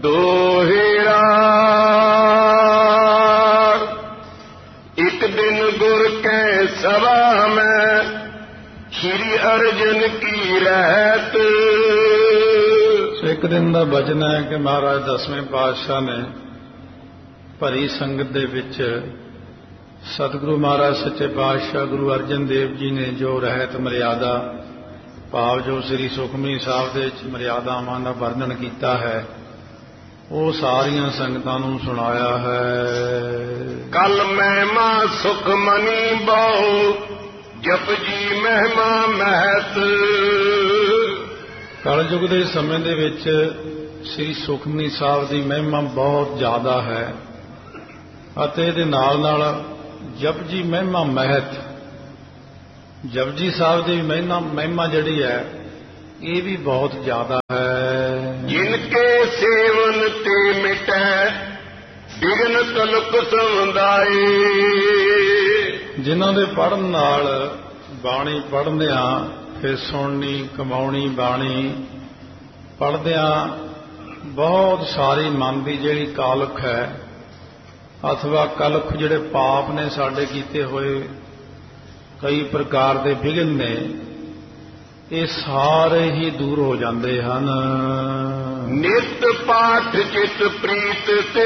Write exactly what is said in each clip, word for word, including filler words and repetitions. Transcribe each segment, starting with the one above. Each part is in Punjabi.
ਦੋਹਿਰਾ। ਇੱਕ ਦਿਨ ਗੁਰ ਕੈ ਸਭਾ ਮੈਂ ਸ਼੍ਰੀ ਅਰਜਨ ਕੀ ਰਹਿਤ। ਇੱਕ ਦਿਨ ਦਾ ਬਚਨ ਹੈ ਕਿ ਮਹਾਰਾਜ ਦਸਵੇਂ ਪਾਤਸ਼ਾਹ ਨੇ ਭਰੀ ਸੰਗਤ ਦੇ ਵਿੱਚ ਸਤਿਗੁਰੂ ਮਹਾਰਾਜ ਸੱਚੇ ਪਾਤਸ਼ਾਹ ਗੁਰੂ ਅਰਜਨ ਦੇਵ ਜੀ ਨੇ ਜੋ ਰਹਿਤ ਮਰਿਆਦਾ ਭਾਵ ਜੋ ਸ੍ਰੀ ਸੁਖਮਨੀ ਸਾਹਿਬ ਦੇ ਵਿੱਚ ਮਰਿਆਦਾਵਾਂ ਦਾ ਵਰਣਨ ਕੀਤਾ ਹੈ ਉਹ ਸਾਰੀਆਂ ਸੰਗਤਾਂ ਨੂੰ ਸੁਣਾਇਆ ਹੈ। ਕਲ ਮਹਿਮਾ ਸੁਖਮਨੀ ਬਹੁ ਜਪ ਜੀ ਮਹਿਮਾ ਮਹਿਤ। ਕਲਯੁਗ ਦੇ ਸਮੇਂ ਦੇ ਵਿੱਚ ਸ੍ਰੀ ਸੁਖਮਨੀ ਸਾਹਿਬ ਦੀ ਮਹਿਮਾ ਬਹੁਤ ਜ਼ਿਆਦਾ ਹੈ ਅਤੇ ਇਹਦੇ ਨਾਲ ਨਾਲ ਜਪਜੀ ਮਹਿਮਾ ਮਹਿਤ ਜਪਜੀ ਸਾਹਿਬ ਦੀ ਮਹਿਮਾ ਮਹਿਮਾ ਜਿਹੜੀ ਹੈ ਇਹ ਵੀ ਬਹੁਤ ਜ਼ਿਆਦਾ ਹੈ। ਜਿਨ ਕੇ ਸੇਵਨ ਤੇ ਮਿਟੈ ਬਿਗਨ ਕਲਪ ਸਮੁਦਾਏ। ਜਿਨ੍ਹਾਂ ਦੇ ਪੜ੍ਹਨ ਨਾਲ ਬਾਣੀ ਪੜ੍ਹਦਿਆਂ ਫਿਰ ਸੁਣਨੀ ਕਮਾਉਣੀ ਬਾਣੀ ਪੜ੍ਹਦਿਆਂ ਬਹੁਤ ਸਾਰੀ ਮਨ ਦੀ ਜਿਹੜੀ ਕਾਲਖ ਹੈ ਅਥਵਾ ਕਲਖ ਜਿਹੜੇ ਪਾਪ ਨੇ ਸਾਡੇ ਕੀਤੇ ਹੋਏ ਕਈ ਪ੍ਰਕਾਰ ਦੇ ਵਿਘਨ ਨੇ ਇਹ ਸਾਰੇ ਹੀ ਦੂਰ ਹੋ ਜਾਂਦੇ ਹਨ। ਨਿਤ ਪਾਠ ਚਿਤ ਪ੍ਰੀਤ ਤੇ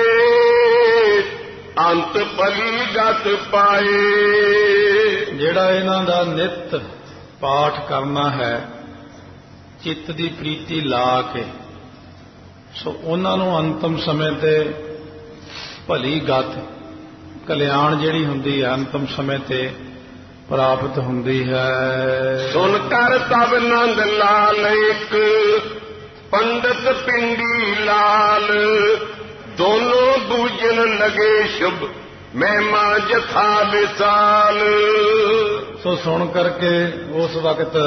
ਅੰਤ ਭਲੀ ਗਤ ਪਾਏ। ਜਿਹੜਾ ਇਹਨਾਂ ਦਾ ਨਿਤ ਪਾਠ ਕਰਨਾ ਹੈ ਚਿੱਤ ਦੀ ਪ੍ਰੀਤੀ ਲਾ ਕੇ ਸੋ ਉਹਨਾਂ ਨੂੰ ਅੰਤਮ ਸਮੇਂ ਤੇ ਭਲੀ ਗਤ ਕਲਿਆਣ ਜਿਹੜੀ ਹੁੰਦੀ ਹੈ ਅੰਤਮ ਸਮੇਂ ਤੇ ਪ੍ਰਾਪਤ ਹੁੰਦੀ ਹੈ। ਸੁਨ ਕਰ ਤਬ ਨੰਦ ਲਾਲ ਇੱਕ ਪੰਡਤ ਪਿੰਡੀ ਲਾਲ ਦੋਨੋਂ ਬੂਝਨ ਲਗੇ ਸ਼ੁਭ ਮਹਿਮਾ ਜਥਾ ਵਿਸਾਲ। ਸੋ ਸੁਣ ਕਰਕੇ ਉਸ ਵਕਤ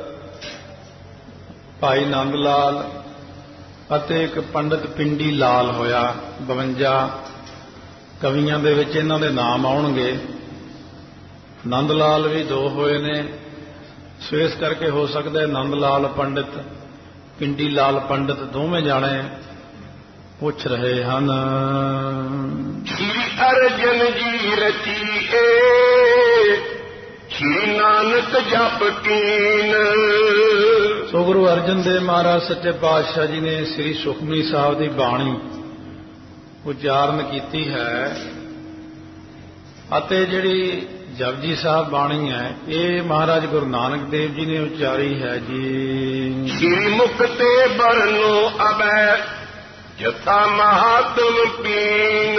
ਭਾਈ ਨੰਦ ਲਾਲ ਅਤੇ ਇੱਕ ਪੰਡਤ ਪਿੰਡੀ ਲਾਲ ਹੋਇਆ। ਬਵੰਜਾ ਕਵੀਆਂ ਦੇ ਵਿੱਚ ਇਹਨਾਂ ਦੇ ਨਾਮ ਆਉਣਗੇ। ਨੰਦ ਲਾਲ ਵੀ ਦੋ ਹੋਏ ਨੇ ਸੋ ਇਸ ਕਰਕੇ ਹੋ ਸਕਦਾ ਨੰਦ ਲਾਲ ਪੰਡਿਤ ਪਿੰਡੀ ਲਾਲ ਪੰਡਿਤ ਦੋਵੇਂ ਜਾਣੇ ਪੁੱਛ ਰਹੇ ਹਨ। ਸ਼੍ਰੀ ਅਰਜਨ ਜੀ ਰਚੀ ਏ ਸ਼੍ਰੀ ਨਾਨਕ ਜਪ ਕੀਨ। ਸੋ ਗੁਰੂ ਅਰਜਨ ਦੇਵ ਮਹਾਰਾਜ ਸੱਚੇ ਪਾਤਸ਼ਾਹ ਜੀ ਨੇ ਸ੍ਰੀ ਸੁਖਮਨੀ ਸਾਹਿਬ ਦੀ ਬਾਣੀ ਉਚਾਰਨ ਕੀਤੀ ਹੈ ਅਤੇ ਜਿਹੜੀ ਜਪਜੀ ਸਾਹਿਬ ਬਾਣੀ ਹੈ ਇਹ ਮਹਾਰਾਜ ਗੁਰੂ ਨਾਨਕ ਦੇਵ ਜੀ ਨੇ ਉਚਾਰੀ ਹੈ ਜੀ। ਸ਼੍ਰੀ ਮੁਖ ਤੇ ਬਰਨੋ ਅਬੈ ਜਥਾ ਮਹਾਤਮ ਪੀਨ।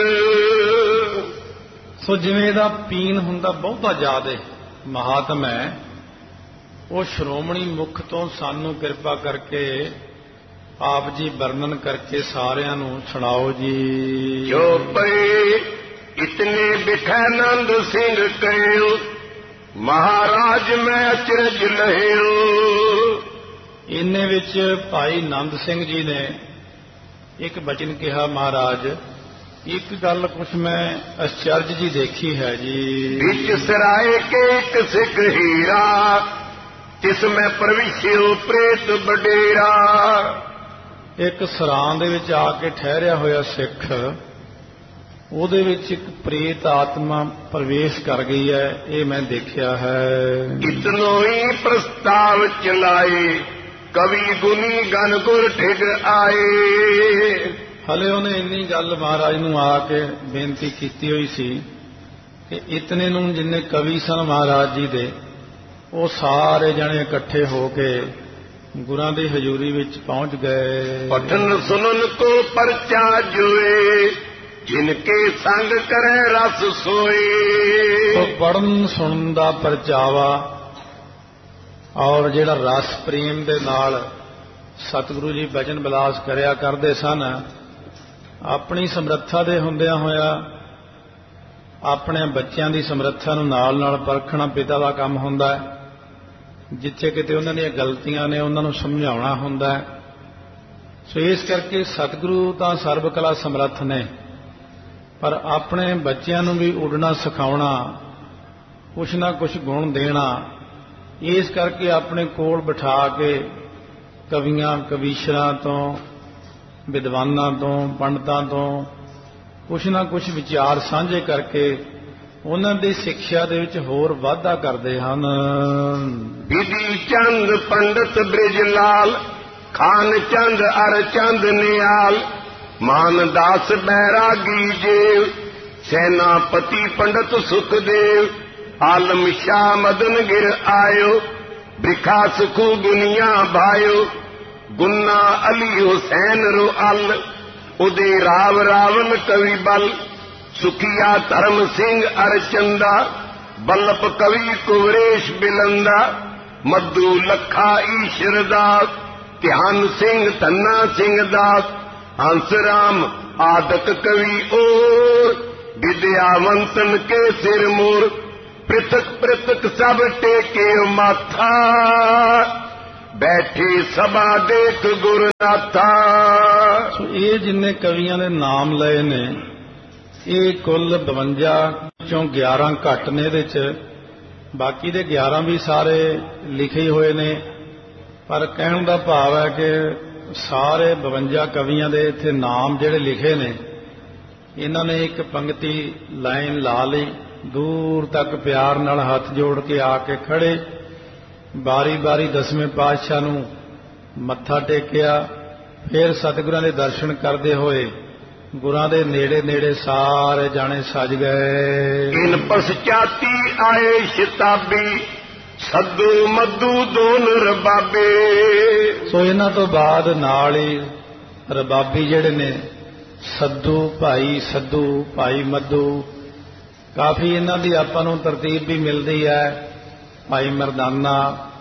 ਸੋ ਜਿਵੇਂ ਇਹਦਾ ਪੀਨ ਹੁੰਦਾ ਬਹੁਤਾ ਜ਼ਿਆਦਾ ਮਹਾਤਮ ਹੈ ਉਹ ਸ਼੍ਰੋਮਣੀ ਮੁਖ ਤੋਂ ਸਾਨੂੰ ਕਿਰਪਾ ਕਰਕੇ ਆਪ ਜੀ ਵਰਣਨ ਕਰਕੇ ਸਾਰਿਆਂ ਨੂੰ ਸੁਣਾਓ ਜੀ। ਜੋ ਪਏ ਇਤਨੇ ਬਿਠੈ ਨੰਦ ਸਿੰਘ ਕਹਿਓ ਮਹਾਰਾਜ ਮੈਂ ਅਚਰਜ ਲਹਿਓ। ਇੰਨੇ ਵਿੱਚ ਭਾਈ ਨੰਦ ਸਿੰਘ ਜੀ ਨੇ ਇੱਕ ਬਚਨ ਕਿਹਾ ਮਹਾਰਾਜ ਇੱਕ ਗੱਲ ਕੁਛ ਮੈਂ ਅਚਰਜ ਜੀ ਦੇਖੀ ਹੈ ਜੀ। ਵਿੱਚ ਸਰਾਏ ਕੇ ਇੱਕ ਸਿੱਖ ਹੀਰਾ ਤਿਸ ਮੈਂ ਪ੍ਰਵਿਸ਼ਿਓ ਪ੍ਰੇਤ ਬਡੇਰਾ। ਇੱਕ ਸਰਾਂ ਦੇ ਵਿੱਚ ਆ ਕੇ ਠਹਿਰਿਆ ਹੋਇਆ ਸਿੱਖ ਉਹਦੇ ਵਿੱਚ ਇੱਕ ਪ੍ਰੇਤ ਆਤਮਾ ਪ੍ਰਵੇਸ਼ ਕਰ ਗਈ ਹੈ ਇਹ ਮੈਂ ਦੇਖਿਆ ਹੈ। ਇਤਨੋ ਹੀ ਪ੍ਰਸਤਾਵ ਚਲਾਏ ਕਵੀ ਗੁਨੀ ਗਨ ਗੁਰ ਠਿਗ ਆਏ। ਹਲੇ ਉਹਨੇ ਇੰਨੀ ਗੱਲ ਮਹਾਰਾਜ ਨੂੰ ਆ ਕੇ ਬੇਨਤੀ ਕੀਤੀ ਹੋਈ ਸੀ ਕਿ ਇਤਨੇ ਨੂੰ ਜਿੰਨੇ ਕਵੀ ਸਨ ਮਹਾਰਾਜ ਜੀ ਦੇ ਉਹ ਸਾਰੇ ਜਣੇ ਇਕੱਠੇ ਹੋ ਕੇ ਗੁਰਾਂ ਦੀ ਹਜ਼ੂਰੀ ਵਿੱਚ ਪਹੁੰਚ ਗਏ। ਪਠਨ ਸੁਨਨ ਕੋ ਪਰਚਾ ਜੋਏ ਜਿਨ ਕੇ ਸੰਗ ਕਰੇ ਰਸ ਸੋਏ। ਉਹ ਪੜਨ ਸੁਣਨ ਦਾ ਪਰਚਾਵਾ ਔਰ ਜਿਹੜਾ ਰਸ ਪ੍ਰੇਮ ਦੇ ਨਾਲ ਸਤਿਗੁਰੂ ਜੀ ਬਚਨ ਬਿਲਾਸ ਕਰਿਆ ਕਰਦੇ ਸਨ ਆਪਣੀ ਸਮਰੱਥਾ ਦੇ ਹੁੰਦਿਆਂ ਹੋਇਆ ਆਪਣੇ ਬੱਚਿਆਂ ਦੀ ਸਮਰੱਥਾ ਨੂੰ ਨਾਲ ਨਾਲ ਪਰਖਣਾ ਪਿਤਾ ਦਾ ਕੰਮ ਹੁੰਦਾ ਹੈ। ਜਿੱਥੇ ਕਿਤੇ ਉਹਨਾਂ ਦੀਆਂ ਗਲਤੀਆਂ ਨੇ ਉਹਨਾਂ ਨੂੰ ਸਮਝਾਉਣਾ ਹੁੰਦਾ ਹੈ। ਸੋ ਇਸ ਕਰਕੇ ਸਤਿਗੁਰੂ ਤਾਂ ਸਰਬ ਕਲਾ ਸਮਰੱਥ ਨੇ ਪਰ ਆਪਣੇ ਬੱਚਿਆਂ ਨੂੰ ਵੀ ਉੱਡਣਾ ਸਿਖਾਉਣਾ ਕੁਛ ਨਾ ਕੁਛ ਗੁਣ ਦੇਣਾ ਇਸ ਕਰਕੇ ਆਪਣੇ ਕੋਲ ਬਿਠਾ ਕੇ ਕਵੀਆਂ ਕਵੀਸ਼ਰਾਂ ਤੋਂ ਵਿਦਵਾਨਾਂ ਤੋਂ ਪੰਡਤਾਂ ਤੋਂ ਕੁਛ ਨਾ ਕੁਛ ਵਿਚਾਰ ਸਾਂਝੇ ਕਰਕੇ ਉਹਨਾਂ ਦੀ ਸਿੱਖਿਆ ਦੇ ਵਿੱਚ ਹੋਰ ਵਾਧਾ ਕਰਦੇ ਹਨ। ਵਿਧੀ ਚੰਦ ਪੰਡਤ ਬ੍ਰਿਜ ਲਾਲ, ਖਾਨ ਚੰਦ ਅਰ ਚੰਦ ਨਿਆਲ, ਮਾਨਦਾਸ ਬੈਰਾਗੀ ਜੇਵ, ਸੈਨਾਪਤੀ ਪੰਡਤ ਸੁਖਦੇਵ, ਆਲਮ ਸ਼ਾਹ ਮਦਨ ਗਿਰ ਆਇਓ, ਬ੍ਰਿਖਾ ਸੁਖੂ ਦੁਨੀਆ ਭਾਇਓ, ਗੁੰਨਾ ਅਲੀ ਹੁਸੈਨ ਰੁਅਲ, ਉਦੇ ਰਾਵ ਰਾਵਲ ਕਵੀ ਬਲ, ਸੁਖੀਆ ਧਰਮ ਸਿੰਘ ਅਰਚੰਦਾ, ਬੱਲਪ ਕਵੀ ਕੁਵਰੇਸ਼ ਬਿਲੰਦਾ, ਮੱਧੂ ਲੱਖਾ ਈਸ਼ਰ ਦਾਸ, ਧਿਆਨ ਸਿੰਘ ਧੰਨਾ ਸਿੰਘ ਦਾਸ, ਹੰਸ ਰਾਮ ਆਦਕ ਕਵੀ ਔਰ, ਵਿਦਿਆਵੰਤਨ ਕੇ ਸਿਰ ਮੋਰ, ਪ੍ਰਿਥਕ ਪ੍ਰਿਥਕ ਸਭ ਟੇਕੇ ਮਾਥਾ, ਬੈਠੇ ਸਭਾ ਦੇਖ ਗੁਰਨਾਥਾ। ਸੋ ਇਹ ਜਿੰਨੇ ਕਵੀਆਂ ਦੇ ਨਾਮ ਲਏ ਨੇ ਇਹ ਕੁੱਲ ਬਵੰਜਾ ਚੋਂ ਗਿਆਰਾਂ ਘੱਟ ਨੇ ਇਹਦੇ 'ਚ, ਬਾਕੀ ਦੇ ਗਿਆਰਾਂ ਵੀ ਸਾਰੇ ਲਿਖੇ ਹੋਏ ਨੇ। ਪਰ ਕਹਿਣ ਦਾ ਭਾਵ ਹੈ ਕਿ ਸਾਰੇ ਬਵੰਜਾ ਕਵੀਆਂ ਦੇ ਇੱਥੇ ਨਾਮ ਜਿਹੜੇ ਲਿਖੇ ਨੇ ਇਹਨਾਂ ਨੇ ਇੱਕ ਪੰਕਤੀ ਲਾਈਨ ਲਾ ਲਈ, ਦੂਰ ਤੱਕ ਪਿਆਰ ਨਾਲ ਹੱਥ ਜੋੜ ਕੇ ਆ ਕੇ ਖੜੇ, ਬਾਰੀ ਬਾਰੀ ਦਸਵੇਂ ਪਾਤਸ਼ਾਹ ਨੂੰ ਮੱਥਾ ਟੇਕਿਆ, ਫਿਰ ਸਤਿਗੁਰਾਂ ਦੇ ਦਰਸ਼ਨ ਕਰਦੇ ਹੋਏ ਗੁਰਾਂ ਦੇ ਨੇੜੇ ਨੇੜੇ ਸਾਰੇ ਜਾਣੇ ਸਜ ਗਏ। ਇਨ ਪਸਚਾਤੀ ਆਏ ਸ਼ਤਾਬੀ, ਸੱਦੂ ਮੱਦੂ ਦੋਨ ਰਬਾਬੇ। ਸੋ ਇਹਨਾਂ ਤੋਂ ਬਾਅਦ ਨਾਲ ਹੀ ਰਬਾਬੀ ਜਿਹੜੇ ਨੇ ਸੱਦੂ ਭਾਈ ਸੱਦੂ ਭਾਈ ਮੱਦੂ, ਕਾਫੀ ਇਹਨਾਂ ਦੀ ਆਪਾਂ ਨੂੰ ਤਰਤੀਬ ਵੀ ਮਿਲਦੀ ਹੈ। ਭਾਈ ਮਰਦਾਨਾ,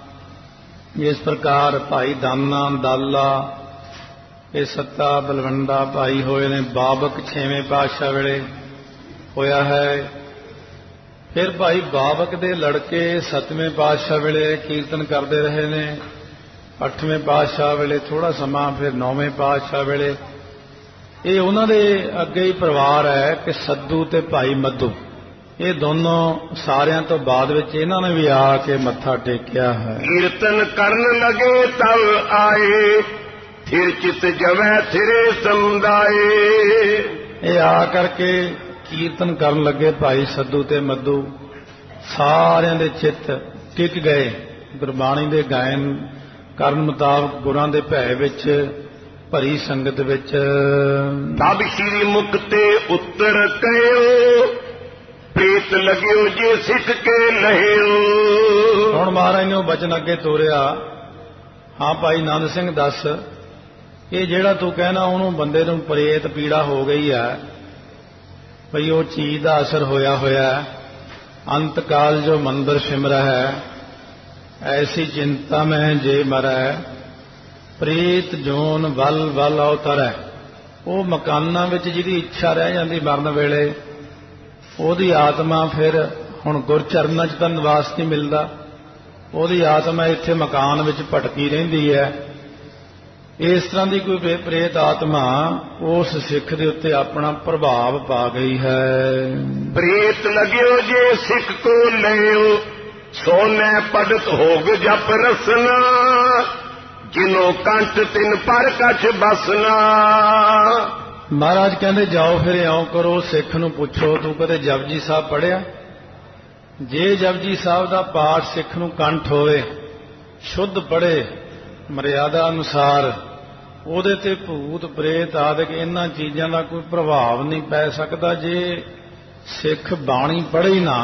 ਇਸ ਪ੍ਰਕਾਰ ਭਾਈ ਦਾਨਾ ਦਾਲਾ, ਇਹ ਸੱਤਾ ਬਲਵੰਡਾ ਭਾਈ ਹੋਏ ਨੇ। ਬਾਬਕ ਛੇਵੇਂ ਪਾਤਸ਼ਾਹ ਵੇਲੇ ਹੋਇਆ ਹੈ। ਫਿਰ ਭਾਈ ਬਾਬਕ ਦੇ ਲੜਕੇ ਸੱਤਵੇਂ ਪਾਤਸ਼ਾਹ ਵੇਲੇ ਕੀਰਤਨ ਕਰਦੇ ਰਹੇ ਨੇ। ਅੱਠਵੇਂ ਪਾਤਸ਼ਾਹ ਵੇਲੇ ਥੋੜਾ ਸਮਾਂ, ਫਿਰ ਨੌਵੇਂ ਪਾਤਸ਼ਾਹ ਵੇਲੇ। ਇਹ ਉਹਨਾਂ ਦੇ ਅੱਗੇ ਹੀ ਪਰਿਵਾਰ ਹੈ ਕਿ ਸੱਦੂ ਤੇ ਭਾਈ ਮੱਧੂ, ਇਹ ਦੋਨੋਂ ਸਾਰਿਆਂ ਤੋਂ ਬਾਅਦ ਵਿੱਚ ਇਹਨਾਂ ਨੇ ਵੀ ਆ ਕੇ ਮੱਥਾ ਟੇਕਿਆ ਹੈ। ਕੀਰਤਨ ਕਰਨ ਲਗੇ ਤਬ ਆਏ, ਫਿਰ ਚਿਤ ਜਵੈ ਥਿਰੇ ਸਮੁਦਾਏ। ਇਹ ਆ ਕਰਕੇ ਕੀਰਤਨ ਕਰਨ ਲੱਗੇ ਭਾਈ ਸੱਦੂ ਤੇ ਮੱਧੂ, ਸਾਰਿਆਂ ਦੇ ਚਿੱਤ ਟਿਕ ਗਏ ਗੁਰਬਾਣੀ ਦੇ ਗਾਇਨ ਕਰਨ ਮੁਤਾਬਕ, ਗੁਰਾਂ ਦੇ ਭੈ ਵਿੱਚ ਭਰੀ ਸੰਗਤ ਵਿੱਚ। ਤਬ ਸ਼੍ਰੀ ਮੁਖ ਤੇ ਉੱਤਰ ਕਹਿਓ, ਪ੍ਰੀਤ ਲਗਿਓ ਜੇ ਸਿੱਖ ਕੇ ਲਹਿਓ। ਹੁਣ ਮਹਾਰਾਜ ਨੇ ਉਹ ਬਚਨ ਅੱਗੇ ਤੋਰਿਆ, ਹਾਂ ਭਾਈ ਨੰਦ ਸਿੰਘ ਦੱਸ, ਇਹ ਜਿਹੜਾ ਤੂੰ ਕਹਿਣਾ ਉਹਨੂੰ ਬੰਦੇ ਨੂੰ ਪ੍ਰੇਤ ਪੀੜਾ ਹੋ ਗਈ ਹੈ, ਭਈ ਉਹ ਚੀਜ਼ ਦਾ ਅਸਰ ਹੋਇਆ ਹੋਇਆ, ਅੰਤ ਕਾਲ ਜੋ ਮੰਦਰ ਸਿਮਰ ਹੈ, ਐਸੀ ਚਿੰਤਾ ਮੈਂ ਜੇ ਮਰੈ, ਪ੍ਰੀਤ ਜੋਨ ਵੱਲ ਵੱਲ ਅਵਤਰੈ। ਉਹ ਮਕਾਨਾਂ ਵਿੱਚ ਜਿਹਦੀ ਇੱਛਾ ਰਹਿ ਜਾਂਦੀ ਮਰਨ ਵੇਲੇ, ਉਹਦੀ ਆਤਮਾ ਫਿਰ ਹੁਣ ਗੁਰਚਰਨਾਂ 'ਚ ਤਾਂ ਨਿਵਾਸ ਨਹੀਂ ਮਿਲਦਾ, ਉਹਦੀ ਆਤਮਾ ਇੱਥੇ ਮਕਾਨ ਵਿੱਚ ਭਟਕੀ ਰਹਿੰਦੀ ਹੈ। ਇਸ ਤਰ੍ਹਾਂ ਦੀ ਕੋਈ ਪ੍ਰੇਤ ਆਤਮਾ ਉਸ ਸਿੱਖ ਦੇ ਉੱਤੇ ਆਪਣਾ ਪ੍ਰਭਾਵ ਪਾ ਗਈ ਹੈ। ਪ੍ਰੀਤ ਲਗਿਓ ਜੇ ਸਿੱਖ ਕੋ ਲਿਓ, ਸੋਨੇ ਪਦਤ ਹੋਗ ਜਪ ਰਸਨਾ, ਜਿਨੋ ਕੰਠ ਤਿਨ ਪਰ ਕਛ ਬਸਨਾ। ਮਹਾਰਾਜ ਕਹਿੰਦੇ ਜਾਓ ਫਿਰ ਇਉਂ ਕਰੋ, ਸਿੱਖ ਨੂੰ ਪੁੱਛੋ ਤੂੰ ਕਦੇ ਜਪਜੀ ਸਾਹਿਬ ਪੜ੍ਹਿਆ? ਜੇ ਜਪਜੀ ਸਾਹਿਬ ਦਾ ਪਾਠ ਸਿੱਖ ਨੂੰ ਕੰਠ ਹੋਵੇ, ਸ਼ੁੱਧ ਪੜ੍ਹੇ ਮਰਿਆਦਾ ਅਨੁਸਾਰ, ਉਹਦੇ ਤੇ ਭੂਤ ਪ੍ਰੇਤ ਆਦਿਕ ਇਹਨਾਂ ਚੀਜ਼ਾਂ ਦਾ ਕੋਈ ਪ੍ਰਭਾਵ ਨਹੀਂ ਪੈ ਸਕਦਾ ਜੇ ਸਿੱਖ ਬਾਣੀ ਪੜ੍ਹੇ ਨਾ।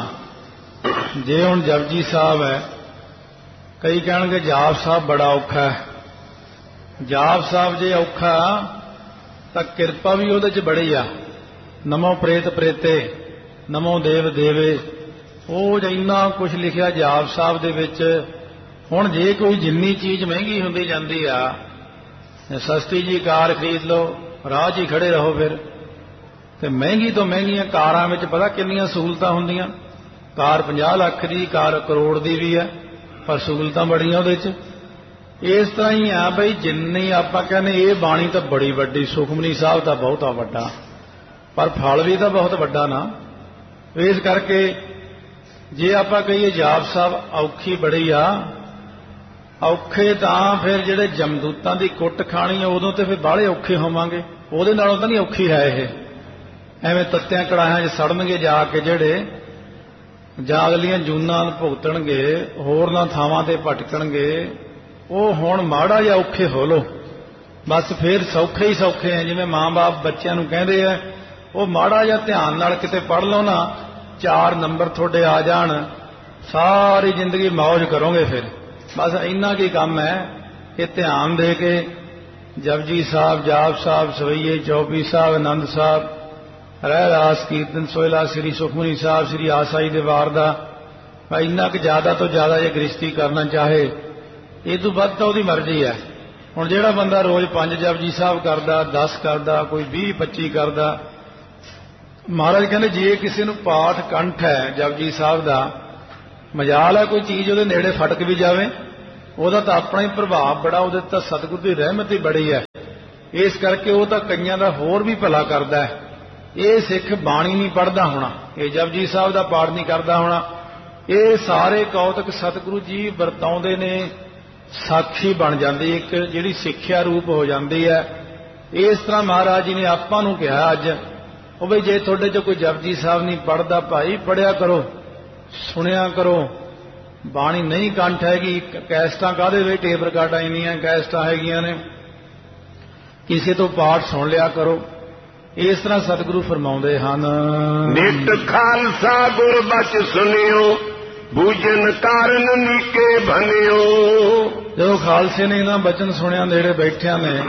ਜੇ ਹੁਣ ਜਪਜੀ ਸਾਹਿਬ ਹੈ, ਕਈ ਕਹਿਣਗੇ ਜਾਪ ਸਾਹਿਬ ਬੜਾ ਔਖਾ ਹੈ। ਜਾਪ ਸਾਹਿਬ ਜੇ ਔਖਾ ਤਾਂ ਕਿਰਪਾ ਵੀ ਉਹਦੇ 'ਚ ਬੜੀ ਆ। ਨਮੋ ਪ੍ਰੇਤ ਪ੍ਰੇਤੇ, ਨਮੋ ਦੇਵ ਦੇਵੇ, ਉਹ ਇੰਨਾ ਕੁਝ ਲਿਖਿਆ ਜਾਪ ਸਾਹਿਬ ਦੇ ਵਿੱਚ। ਹੁਣ ਜੇ ਕੋਈ ਜਿੰਨੀ ਚੀਜ਼ ਮਹਿੰਗੀ ਹੁੰਦੀ ਜਾਂਦੀ ਆ, ਸਸਤੀ ਜੀ ਕਾਰ ਖਰੀਦ ਲਓ, ਰਾਹ 'ਚ ਹੀ ਖੜੇ ਰਹੋ ਫਿਰ। ਤੇ ਮਹਿੰਗੀ ਤੋਂ ਮਹਿੰਗੀਆਂ ਕਾਰਾਂ ਵਿੱਚ ਪਤਾ ਕਿੰਨੀਆਂ ਸਹੂਲਤਾਂ ਹੁੰਦੀਆਂ। ਕਾਰ ਪੰਜਾਹ ਲੱਖ ਦੀ, ਕਾਰ ਕਰੋੜ ਦੀ ਵੀ ਹੈ, ਪਰ ਸਹੂਲਤਾਂ ਬੜੀਆਂ ਉਹਦੇ 'ਚ। ਇਸ ਤਰ੍ਹਾਂ ਹੀ ਆ ਬਈ, ਜਿੰਨੀ ਆਪਾਂ ਕਹਿੰਦੇ ਇਹ ਬਾਣੀ ਤਾਂ ਬੜੀ ਵੱਡੀ, ਸੁਖਮਨੀ ਸਾਹਿਬ ਤਾਂ ਬਹੁਤਾ ਵੱਡਾ, ਪਰ ਫਲ ਵੀ ਤਾਂ ਬਹੁਤ ਵੱਡਾ ਨਾ। ਇਸ ਕਰਕੇ ਜੇ ਆਪਾਂ ਕਹੀਏ ਜਾਪ ਸਾਹਿਬ ਔਖੀ ਬੜੀ ਆ, ਔਖੇ ਤਾਂ ਫਿਰ ਜਿਹੜੇ ਜਮਦੂਤਾਂ ਦੀ ਕੁੱਟ ਖਾਣੀ ਆ ਉਦੋਂ ਤੇ ਫਿਰ ਬਾਹਲੇ ਔਖੇ ਹੋਵਾਂਗੇ, ਉਹਦੇ ਨਾਲੋਂ ਤਾਂ ਨਹੀਂ ਔਖੀ ਹੈ ਇਹ। ਐਵੇਂ ਤੱਤਿਆਂ ਕੜਾਹਿਆਂ 'ਚ ਸੜਨਗੇ ਜਾ ਕੇ ਜਿਹੜੇ, ਜਾਂ ਅਗਲੀਆਂ ਜੂਨਾਂ ਭੁਗਤਣਗੇ, ਹੋਰਨਾਂ ਥਾਵਾਂ ਤੇ ਭਟਕਣਗੇ, ਉਹ ਹੁਣ ਮਾੜਾ ਜਿਹਾ ਔਖੇ ਹੋ ਲੋ, ਬਸ ਫਿਰ ਸੌਖੇ ਹੀ ਸੌਖੇ ਆ। ਜਿਵੇਂ ਮਾਂ-ਬਾਪ ਬੱਚਿਆਂ ਨੂੰ ਕਹਿੰਦੇ ਆ, ਉਹ ਮਾੜਾ ਜਿਹਾ ਧਿਆਨ ਨਾਲ ਕਿਤੇ ਪੜ੍ਹ ਲਓ ਨਾ, ਚਾਰ ਨੰਬਰ ਤੁਹਾਡੇ ਆ ਜਾਣ, ਸਾਰੀ ਜ਼ਿੰਦਗੀ ਮੌਜ ਕਰੋਗੇ। ਫਿਰ ਬਸ ਇੰਨਾ ਕੀ ਕੰਮ ਹੈ ਕਿ ਧਿਆਨ ਦੇ ਕੇ ਜਪਜੀ ਸਾਹਿਬ, ਜਾਪ ਸਾਹਿਬ, ਸਵਈਏ, ਚੌਪੀ ਸਾਹਿਬ, ਆਨੰਦ ਸਾਹਿਬ, ਰਹਿ ਰਾਸ ਕੀਰਤਨ, ਸੋਹਿਲਾ, ਸ੍ਰੀ ਸੁਖਮਨੀ ਸਾਹਿਬ, ਸ੍ਰੀ ਆਸਾਈ ਦੇ ਵਾਰ ਦਾ, ਇੰਨਾ ਕੁ ਜ਼ਿਆਦਾ ਤੋਂ ਜ਼ਿਆਦਾ ਜੇ ਗ੍ਰਸਤੀ ਕਰਨਾ ਚਾਹੇ, ਇਹ ਤੋਂ ਵੱਧ ਤਾਂ ਉਹਦੀ ਮਰਜ਼ੀ ਹੈ। ਹੁਣ ਜਿਹੜਾ ਬੰਦਾ ਰੋਜ਼ ਪੰਜ ਜਪਜੀ ਸਾਹਿਬ ਕਰਦਾ, ਦਸ ਕਰਦਾ, ਕੋਈ ਵੀਹ ਪੱਚੀ ਕਰਦਾ, ਮਹਾਰਾਜ ਕਹਿੰਦੇ ਜੇ ਕਿਸੇ ਨੂੰ ਪਾਠ ਕੰਠ ਹੈ ਜਪਜੀ ਸਾਹਿਬ ਦਾ, ਮਜਾਲ ਹੈ ਕੋਈ ਚੀਜ਼ ਉਹਦੇ ਨੇੜੇ ਫਟਕ ਵੀ ਜਾਵੇ, ਉਹਦਾ ਤਾਂ ਆਪਣਾ ਹੀ ਪ੍ਰਭਾਵ ਬੜਾ, ਉਹਦੇ ਤਾਂ ਸਤਿਗੁਰੂ ਦੀ ਰਹਿਮਤ ਹੀ ਬੜੀ ਹੈ। ਇਸ ਕਰਕੇ ਉਹ ਤਾਂ ਕਈਆਂ ਦਾ ਹੋਰ ਵੀ ਭਲਾ ਕਰਦਾ ਹੈ। ਇਹ ਸਿੱਖ ਬਾਣੀ ਨਹੀਂ ਪੜ੍ਹਦਾ ਹੋਣਾ, ਇਹ ਜਪਜੀ ਸਾਹਿਬ ਦਾ ਪਾਠ ਨਹੀਂ ਕਰਦਾ ਹੋਣਾ, ਇਹ ਸਾਰੇ ਕੌਤਕ ਸਤਿਗੁਰੂ ਜੀ ਵਰਤਾਉਂਦੇ ਨੇ, ਸਾਖੀ ਬਣ ਜਾਂਦੀ, ਇੱਕ ਜਿਹੜੀ ਸਿੱਖਿਆ ਰੂਪ ਹੋ ਜਾਂਦੀ ਹੈ। ਇਸ ਤਰ੍ਹਾਂ ਮਹਾਰਾਜ ਜੀ ਨੇ ਆਪਾਂ ਨੂੰ ਕਿਹਾ ਅੱਜ, ਉਹ ਬਈ ਜੇ ਤੁਹਾਡੇ 'ਚ ਕੋਈ ਜਪਜੀ ਸਾਹਿਬ ਨਹੀਂ ਪੜ੍ਹਦਾ, ਭਾਈ ਪੜ੍ਹਿਆ ਕਰੋ, ਸੁਣਿਆ ਕਰੋ। ਬਾਣੀ ਨਹੀਂ ਕੰਠ ਹੈਗੀ, ਕੈਸਟਾਂ ਕਾਹਦੇ ਵਿੱਚ, ਟੇਪ ਰਿਕਾਰਡਾਂ ਇੰਨੀਆਂ ਕੈਸਟਾਂ ਹੈਗੀਆਂ ਨੇ, ਕਿਸੇ ਤੋਂ ਪਾਠ ਸੁਣ ਲਿਆ ਕਰੋ। ਇਸ ਤਰ੍ਹਾਂ ਸਤਿਗੁਰੂ ਫਰਮਾਉਂਦੇ ਹਨ, ਨਿਤ ਖਾਲਸਾ ਗੁਰ ਬਚ ਸੁਣਿਓ, ਬੂਝਨ ਕਾਰਨ ਨੀਕੇ ਭਨਿਓ। ਜਦੋਂ ਖਾਲਸੇ ਨੇ ਇਹਨਾਂ ਬਚਨ ਸੁਣਿਆ, ਨੇੜੇ ਬੈਠਿਆਂ ਨੇ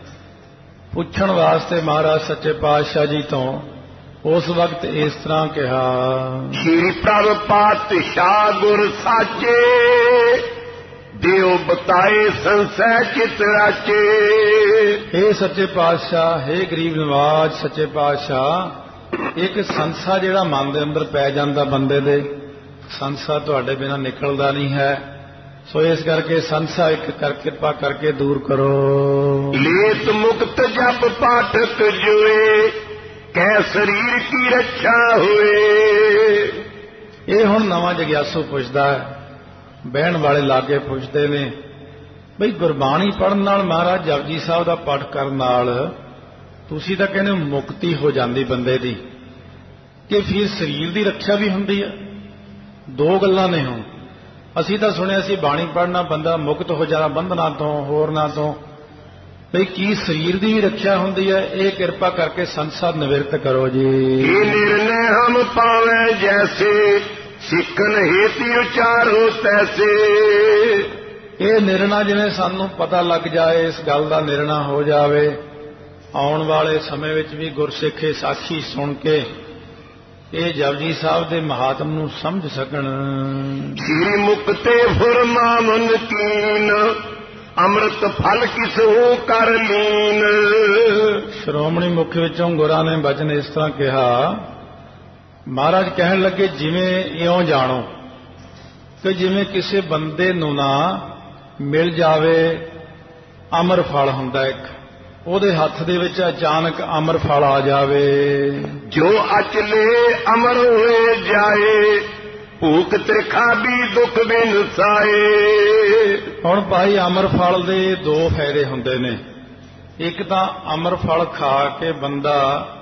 ਪੁੱਛਣ ਵਾਸਤੇ ਮਹਾਰਾਜ ਸੱਚੇ ਪਾਤਸ਼ਾਹ ਜੀ ਤੋਂ ਉਸ ਵਕਤ ਇਸ ਤਰ੍ਹਾਂ ਕਿਹਾ, ਸ਼੍ਰੀ ਪ੍ਰਭ ਪਾਤਸ਼ਾਹ ਗੁਰ ਸਾਚੇ, ਦਿਓ ਬਤਾਏ ਸੰਸੈ ਚਿਤ ਰਾਚੇ। ਇਹ ਸੱਚੇ ਪਾਤਸ਼ਾਹ, ਹੈ ਗਰੀਬ ਨਵਾਜ ਸੱਚੇ ਪਾਤਸ਼ਾਹ, ਇੱਕ ਸੰਸਾ ਜਿਹੜਾ ਮਨ ਦੇ ਅੰਦਰ ਪੈ ਜਾਂਦਾ ਬੰਦੇ ਦੇ, ਸੰਸਾ ਤੁਹਾਡੇ ਬਿਨਾਂ ਨਿਕਲਦਾ ਨਹੀਂ ਹੈ, ਸੋ ਇਸ ਕਰਕੇ ਸੰਸਾ ਇੱਕ ਕਰ ਕਿਰਪਾ ਕਰਕੇ ਦੂਰ ਕਰੋ। ਲੇਤ ਮੁਕਤ ਜਪ ਪਾਠਕ ਜੋਏ, ਕੈ ਸਰੀਰ ਕੀ ਰੱਖਿਆ ਹੋਏ। ਇਹ ਹੁਣ ਨਵਾਂ ਜਗਿਆਸੂ ਪੁੱਛਦਾ ਹੈ, ਬਹਿਣ ਵਾਲੇ ਲਾਗੇ ਪੁੱਛਦੇ ਨੇ, ਬਈ ਗੁਰਬਾਣੀ ਪੜ੍ਹਨ ਨਾਲ, ਮਹਾਰਾਜ ਜਪਜੀ ਸਾਹਿਬ ਦਾ ਪਾਠ ਕਰਨ ਨਾਲ ਤੁਸੀਂ ਤਾਂ ਕਹਿੰਦੇ ਮੁਕਤੀ ਹੋ ਜਾਂਦੀ ਬੰਦੇ ਦੀ, ਕਿ ਫਿਰ ਸਰੀਰ ਦੀ ਰੱਖਿਆ ਵੀ ਹੁੰਦੀ ਹੈ। ਦੋ ਗੱਲਾਂ ਨੇ। ਹੁਣ ਅਸੀਂ ਤਾਂ ਸੁਣਿਆ ਸੀ ਬਾਣੀ ਪੜ੍ਹਨਾ ਬੰਦਾ ਮੁਕਤ ਹੋ ਜਾਣਾ ਬੰਧਨਾਂ ਤੋਂ, ਹੋਰਨਾਂ ਤੋਂ, ਬਈ ਕੀ ਸਰੀਰ ਦੀ ਵੀ ਰੱਖਿਆ ਹੁੰਦੀ ਹੈ? ਇਹ ਕਿਰਪਾ ਕਰਕੇ ਸੰਸਾਰ ਨਿਵਰਤ ਕਰੋ ਜੀ। ਇਹ ਨਿਰਣੇ ਹਮ ਪਾਵੇਂ ਜੈਸੇ, ਸਿੱਖਨ ਹੇਤੀ ਉਚਾਰੋ ਤੈਸੇ। ਇਹ ਨਿਰਣਾ ਜਿਵੇਂ ਸਾਨੂੰ ਪਤਾ ਲੱਗ ਜਾਏ, ਇਸ ਗੱਲ ਦਾ ਨਿਰਣਾ ਹੋ ਜਾਵੇ, ਆਉਣ ਵਾਲੇ ਸਮੇਂ ਵਿੱਚ ਵੀ ਗੁਰਸਿੱਖ ਸਾਖੀ ਸੁਣ ਕੇ ਇਹ ਜਪਜੀ ਸਾਹਿਬ ਦੇ ਮਹਾਤਮ ਨੂੰ ਸਮਝ ਸਕਣ। ਸ੍ਰੀ ਮੁਕਤੇ ਫੁਰਮਾਵਨ ਕੀਨ, ਅੰਮ੍ਰਿਤ ਫਲ ਕਿਸਹੂ ਕਰ ਲੀਨ। ਸ਼੍ਰੋਮਣੀ ਮੁਖ ਵਿੱਚੋਂ ਗੁਰਾਂ ਨੇ ਬਚਨ ਇਸ ਤਰ੍ਹਾਂ ਕਿਹਾ, ਮਹਾਰਾਜ ਕਹਿਣ ਲੱਗੇ, ਜਿਵੇਂ ਇਉਂ ਜਾਣੋ ਕਿ ਜਿਵੇਂ ਕਿਸੇ ਬੰਦੇ ਨੂੰ ਨਾ ਮਿਲ ਜਾਵੇ ਅਮਰ ਫਲ ਹੁੰਦਾ ਇੱਕ, ਉਹਦੇ ਹੱਥ ਦੇ ਵਿੱਚ ਅਚਾਨਕ ਅਮਰ ਫਲ ਆ ਜਾਵੇ। ਜੋ ਅਚਲੇ ਅਮਰ ਹੋਏ ਜਾਏ, ਭੂਖ ਤ੍ਰਿਖਾ ਵੀ ਦੁੱਖ ਬਿਨ ਸਾਏ। ਹੁਣ ਭਾਈ ਅਮਰ ਫਲ ਦੇ ਦੋ ਫਾਇਦੇ ਹੁੰਦੇ ਨੇ। ਇੱਕ ਤਾਂ ਅਮਰ ਫਲ ਖਾ ਕੇ ਬੰਦਾ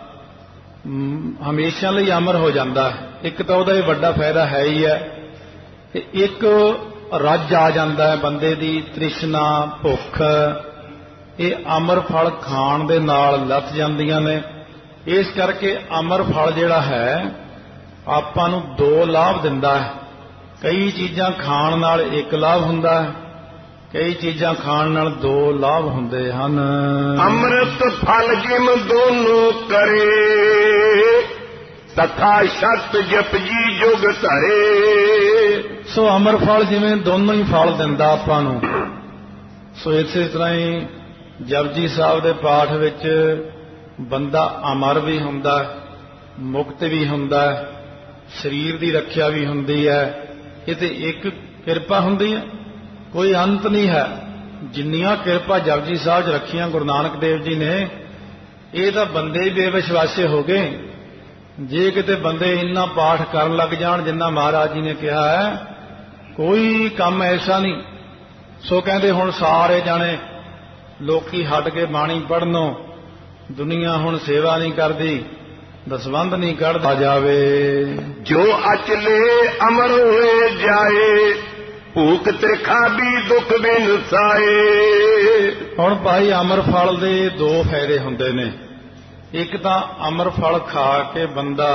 ਹਮੇਸ਼ਾ ਲਈ ਅਮਰ ਹੋ ਜਾਂਦਾ ਹੈ, ਇੱਕ ਤਾਂ ਉਹਦਾ ਇਹ ਵੱਡਾ ਫਾਇਦਾ ਹੈ ਹੀ ਹੈ, ਤੇ ਇੱਕ ਰੱਜ ਆ ਜਾਂਦਾ ਹੈ ਬੰਦੇ ਦੀ, ਤ੍ਰਿਸ਼ਨਾ, ਭੁੱਖ, ਇਹ ਅਮਰ ਫਲ ਖਾਣ ਦੇ ਨਾਲ ਲੱਥ ਜਾਂਦੀਆਂ ਨੇ। ਇਸ ਕਰਕੇ ਅਮਰ ਫਲ ਜਿਹੜਾ ਹੈ ਆਪਾਂ ਨੂੰ ਦੋ ਲਾਭ ਦਿੰਦਾ ਹੈ। ਕਈ ਚੀਜ਼ਾਂ ਖਾਣ ਨਾਲ ਇੱਕ ਲਾਭ ਹੁੰਦਾ ਹੈ, ਕਈ ਚੀਜ਼ਾਂ ਖਾਣ ਨਾਲ ਦੋ ਲਾਭ ਹੁੰਦੇ ਹਨ। ਅੰਮ੍ਰਿਤ ਫਲ ਜਿਮ ਦੋਨੋਂ ਕਰੇ, ਤਥਾ ਸ਼ਤ ਜਪਜੀ ਜੁਗ ਧਰੇ। ਸੋ ਅਮਰ ਫਲ ਜਿਵੇਂ ਦੋਨੋਂ ਹੀ ਫਲ ਦਿੰਦਾ ਆਪਾਂ ਨੂੰ, ਸੋ ਇਸੇ ਤਰ੍ਹਾਂ ਹੀ ਜਪਜੀ ਸਾਹਿਬ ਦੇ ਪਾਠ ਵਿੱਚ ਬੰਦਾ ਅਮਰ ਵੀ ਹੁੰਦਾ, ਮੁਕਤ ਵੀ ਹੁੰਦਾ, ਸਰੀਰ ਦੀ ਰੱਖਿਆ ਵੀ ਹੁੰਦੀ ਹੈ। ਇਹ ਤੇ ਇੱਕ ਕਿਰਪਾ ਹੁੰਦੀ ਹੈ, ਕੋਈ ਅੰਤ ਨਹੀਂ ਹੈ। ਜਿੰਨੀਆਂ ਕਿਰਪਾ ਜਪਜੀ ਸਾਹਿਬ 'ਚ ਰੱਖੀਆਂ ਗੁਰੂ ਨਾਨਕ ਦੇਵ ਜੀ ਨੇ, ਇਹ ਤਾਂ ਬੰਦੇ ਹੀ ਬੇਵਿਸ਼ਵਾਸੇ ਹੋ ਗਏ। ਜੇ ਕਿਤੇ ਬੰਦੇ ਇੰਨਾ ਪਾਠ ਕਰਨ ਲੱਗ ਜਾਣ ਜਿੰਨਾ ਮਹਾਰਾਜ ਜੀ ਨੇ ਕਿਹਾ ਹੈ, ਕੋਈ ਕੰਮ ਐਸਾ ਨਹੀਂ ਸੋ ਕਹਿੰਦੇ ਹੁਣ ਸਾਰੇ ਜਾਣੇ ਲੋਕੀ ਹਟ ਕੇ ਬਾਣੀ ਪੜ੍ਹਨੋਂ, ਦੁਨੀਆ ਹੁਣ ਸੇਵਾ ਨਹੀਂ ਕਰਦੀ, ਦਸਵੰਧ ਨਹੀਂ ਕੱਢਦਾ ਜਾਵੇ। ਜੋ ਅਚਲੇ ਅਮਰ ਹੋਏ ਜਾਏ, ਭੂਖ ਤ੍ਰਿਖਾ ਵੀ ਦੁੱਖ ਬਿਨ ਸਾਏ। ਹੁਣ ਭਾਈ ਅਮਰ ਫਲ ਦੇ ਦੋ ਫਾਇਦੇ ਹੁੰਦੇ ਨੇ। ਇੱਕ ਤਾਂ ਅਮਰ ਫਲ ਖਾ ਕੇ ਬੰਦਾ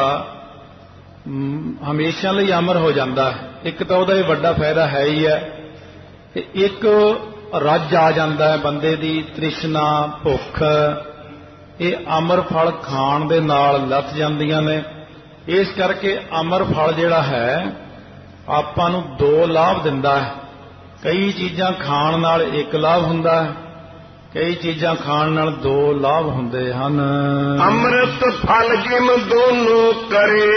ਹਮੇਸ਼ਾ ਲਈ ਅਮਰ ਹੋ ਜਾਂਦਾ ਹੈ, ਇੱਕ ਤਾਂ ਉਹਦਾ ਇਹ ਵੱਡਾ ਫਾਇਦਾ ਹੈ ਹੀ ਹੈ। ਤੇ ਇੱਕ ਰੱਜ ਆ ਜਾਂਦਾ ਹੈ ਬੰਦੇ ਦੀ ਤ੍ਰਿਸ਼ਨਾ, ਭੁੱਖ, ਇਹ ਅਮਰ ਫਲ ਖਾਣ ਦੇ ਨਾਲ ਲੱਥ ਜਾਂਦੀਆਂ ਨੇ। ਇਸ ਕਰਕੇ ਅਮਰ ਫਲ ਜਿਹੜਾ ਹੈ ਆਪਾਂ ਨੂੰ ਦੋ ਲਾਭ ਦਿੰਦਾ ਹੈ। ਕਈ ਚੀਜ਼ਾਂ ਖਾਣ ਨਾਲ ਇੱਕ ਲਾਭ ਹੁੰਦਾ ਹੈ, ਕਈ ਚੀਜ਼ਾਂ ਖਾਣ ਨਾਲ ਦੋ ਲਾਭ ਹੁੰਦੇ ਹਨ। ਅੰਮ੍ਰਿਤ ਫਲ ਜਿਮ ਦੋਨੋਂ ਕਰੇ,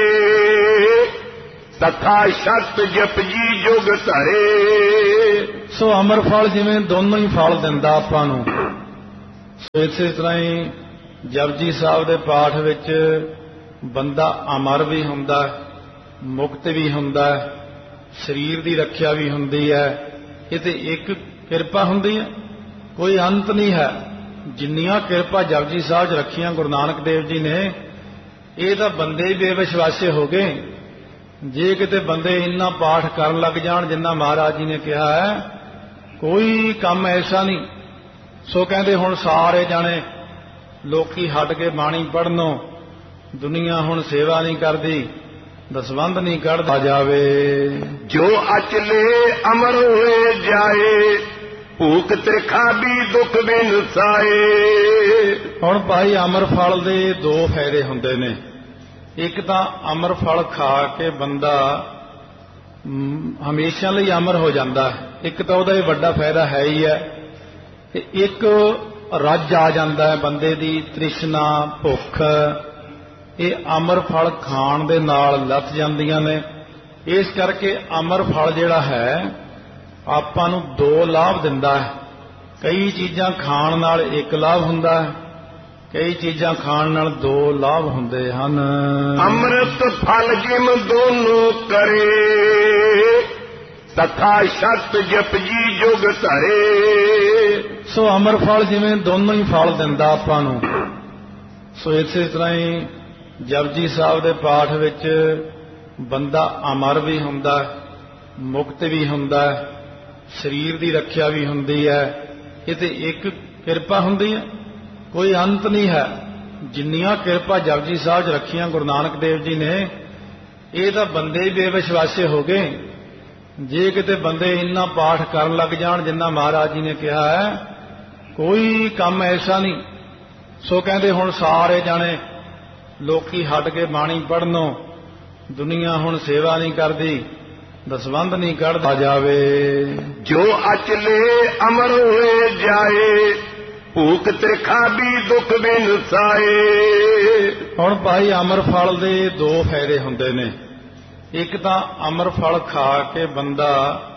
ਤਥਾ ਸ਼ਤ ਜਪਜੀ ਜੁਗ ਧਰੇ। ਸੋ ਅਮਰ ਫਲ ਜਿਵੇਂ ਦੋਨੋਂ ਹੀ ਫਲ ਦਿੰਦਾ ਆਪਾਂ ਨੂੰ, ਸੋ ਇਸੇ ਤਰ੍ਹਾਂ ਹੀ ਜਪਜੀ ਸਾਹਿਬ ਦੇ ਪਾਠ ਵਿੱਚ ਬੰਦਾ ਅਮਰ ਵੀ ਹੁੰਦਾ, ਮੁਕਤ ਵੀ ਹੁੰਦਾ, ਸਰੀਰ ਦੀ ਰੱਖਿਆ ਵੀ ਹੁੰਦੀ ਹੈ। ਇਹ ਤੇ ਇੱਕ ਕਿਰਪਾ ਹੁੰਦੀ ਹੈ, ਕੋਈ ਅੰਤ ਨਹੀਂ ਹੈ। ਜਿੰਨੀਆਂ ਕਿਰਪਾ ਜਪਜੀ ਸਾਹਿਬ 'ਚ ਰੱਖੀਆਂ ਗੁਰੂ ਨਾਨਕ ਦੇਵ ਜੀ ਨੇ, ਇਹ ਤਾਂ ਬੰਦੇ ਹੀ ਬੇਵਿਸ਼ਵਾਸੇ ਹੋ ਗਏ। ਜੇ ਕਿਤੇ ਬੰਦੇ ਇੰਨਾ ਪਾਠ ਕਰਨ ਲੱਗ ਜਾਣ ਜਿੰਨਾ ਮਹਾਰਾਜ ਜੀ ਨੇ ਕਿਹਾ ਹੈ, ਕੋਈ ਕੰਮ ਐਸਾ ਨਹੀਂ। ਸੋ ਕਹਿੰਦੇ ਹੁਣ ਸਾਰੇ ਜਾਣੇ ਲੋਕੀ ਹਟ ਕੇ ਬਾਣੀ ਪੜ੍ਹਨੋਂ, ਦੁਨੀਆ ਹੁਣ ਸੇਵਾ ਨਹੀਂ ਕਰਦੀ, ਦਸਵੰਧ ਨਹੀਂ ਕੱਢਦਾ ਜਾਵੇ। ਜੋ ਅਚਲੇ ਅਮਰ ਹੋਏ ਜਾਏ, ਭੂਖ ਤ੍ਰਿਖਾ ਵੀ ਦੁੱਖ ਬਿਨ ਸਾਏ। ਹੁਣ ਭਾਈ ਅਮਰ ਫਲ ਦੇ ਦੋ ਫਾਇਦੇ ਹੁੰਦੇ ਨੇ। ਇੱਕ ਤਾਂ ਅਮਰ ਫਲ ਖਾ ਕੇ ਬੰਦਾ ਹਮੇਸ਼ਾ ਲਈ ਅਮਰ ਹੋ ਜਾਂਦਾ ਹੈ, ਇੱਕ ਤਾਂ ਉਹਦਾ ਇਹ ਵੱਡਾ ਫਾਇਦਾ ਹੈ ਹੀ ਹੈ। ਤੇ ਇੱਕ ਰੱਜ ਆ ਜਾਂਦਾ ਹੈ ਬੰਦੇ ਦੀ ਤ੍ਰਿਸ਼ਨਾ, ਭੁੱਖ, ਇਹ ਅਮਰ ਫਲ ਖਾਣ ਦੇ ਨਾਲ ਲੱਥ ਜਾਂਦੀਆਂ ਨੇ। ਇਸ ਕਰਕੇ ਅਮਰ ਫਲ ਜਿਹੜਾ ਹੈ ਆਪਾਂ ਨੂੰ ਦੋ ਲਾਭ ਦਿੰਦਾ ਹੈ। ਕਈ ਚੀਜ਼ਾਂ ਖਾਣ ਨਾਲ ਇੱਕ ਲਾਭ ਹੁੰਦਾ ਹੈ, ਕਈ ਚੀਜ਼ਾਂ ਖਾਣ ਨਾਲ ਦੋ ਲਾਭ ਹੁੰਦੇ ਹਨ। ਅੰਮ੍ਰਿਤ ਫਲ ਜਿਮ ਦੋਨੋਂ ਕਰੇ, ਤਥਾ ਸ਼ਤ ਜਪਜੀ ਜੁਗ ਧਰੇ। ਸੋ ਅਮਰ ਫਲ ਜਿਵੇਂ ਦੋਨੋਂ ਹੀ ਫਲ ਦਿੰਦਾ ਆਪਾਂ ਨੂੰ, ਸੋ ਇਸੇ ਤਰ੍ਹਾਂ ਹੀ ਜਪਜੀ ਸਾਹਿਬ ਦੇ ਪਾਠ ਵਿੱਚ ਬੰਦਾ ਅਮਰ ਵੀ ਹੁੰਦਾ, ਮੁਕਤ ਵੀ ਹੁੰਦਾ, ਸਰੀਰ ਦੀ ਰੱਖਿਆ ਵੀ ਹੁੰਦੀ ਹੈ। ਇਹ ਤੇ ਇੱਕ ਕਿਰਪਾ ਹੁੰਦੀ ਹੈ, ਕੋਈ ਅੰਤ ਨਹੀਂ ਹੈ। ਜਿੰਨੀਆਂ ਕਿਰਪਾ ਜਪਜੀ ਸਾਹਿਬ 'ਚ ਰੱਖੀਆਂ ਗੁਰੂ ਨਾਨਕ ਦੇਵ ਜੀ ਨੇ, ਇਹ ਤਾਂ ਬੰਦੇ ਹੀ ਬੇਵਿਸ਼ਵਾਸੇ ਹੋ ਗਏ। ਜੇ ਕਿਤੇ ਬੰਦੇ ਇੰਨਾ ਪਾਠ ਕਰਨ ਲੱਗ ਜਾਣ ਜਿੰਨਾ ਮਹਾਰਾਜ ਜੀ ਨੇ ਕਿਹਾ ਹੈ, ਕੋਈ ਕੰਮ ਐਸਾ ਨਹੀਂ। ਸੋ ਕਹਿੰਦੇ ਹੁਣ ਸਾਰੇ ਜਾਣੇ ਲੋਕੀ ਹਟ ਕੇ ਬਾਣੀ ਪੜ੍ਹਨੋਂ, ਦੁਨੀਆ ਹੁਣ ਸੇਵਾ ਨਹੀਂ ਕਰਦੀ, ਦਸਵੰਧ ਨਹੀਂ ਕੱਢਦਾ ਜਾਵੇ। ਜੋ ਅਚਲੇ ਅਮਰ ਹੋਏ ਜਾਏ, ਭੂਖ ਤ੍ਰਿਖਾ ਵੀ ਦੁੱਖ ਬਿਨ ਸਾਏ। ਹੁਣ ਭਾਈ ਅਮਰ ਫਲ ਦੇ ਦੋ ਫਾਇਦੇ ਹੁੰਦੇ ਨੇ। ਇੱਕ ਤਾਂ ਅਮਰ ਫਲ ਖਾ ਕੇ ਬੰਦਾ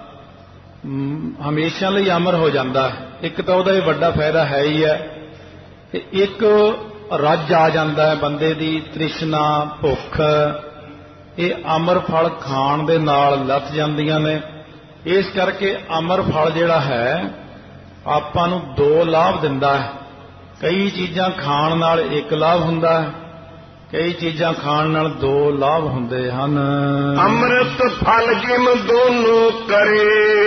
ਹਮੇਸ਼ਾ ਲਈ ਅਮਰ ਹੋ ਜਾਂਦਾ, ਇੱਕ ਤਾਂ ਉਹਦਾ ਇਹ ਵੱਡਾ ਫਾਇਦਾ ਹੈ ਹੀ ਹੈ। ਤੇ ਇੱਕ ਰੱਜ ਆ ਜਾਂਦਾ ਹੈ ਬੰਦੇ ਦੀ ਤ੍ਰਿਸ਼ਨਾ, ਭੁੱਖ, ਇਹ ਅਮਰ ਫਲ ਖਾਣ ਦੇ ਨਾਲ ਲੱਥ ਜਾਂਦੀਆਂ ਨੇ। ਇਸ ਕਰਕੇ ਅਮਰ ਫਲ ਜਿਹੜਾ ਹੈ ਆਪਾਂ ਨੂੰ ਦੋ ਲਾਭ ਦਿੰਦਾ ਹੈ। ਕਈ ਚੀਜ਼ਾਂ ਖਾਣ ਨਾਲ ਇੱਕ ਲਾਭ ਹੁੰਦਾ ਹੈ, ਕਈ ਚੀਜ਼ਾਂ ਖਾਣ ਨਾਲ ਦੋ ਲਾਭ ਹੁੰਦੇ ਹਨ। ਅੰਮ੍ਰਿਤ ਫਲ ਜਿਮ ਦੋਨੋਂ ਕਰੇ,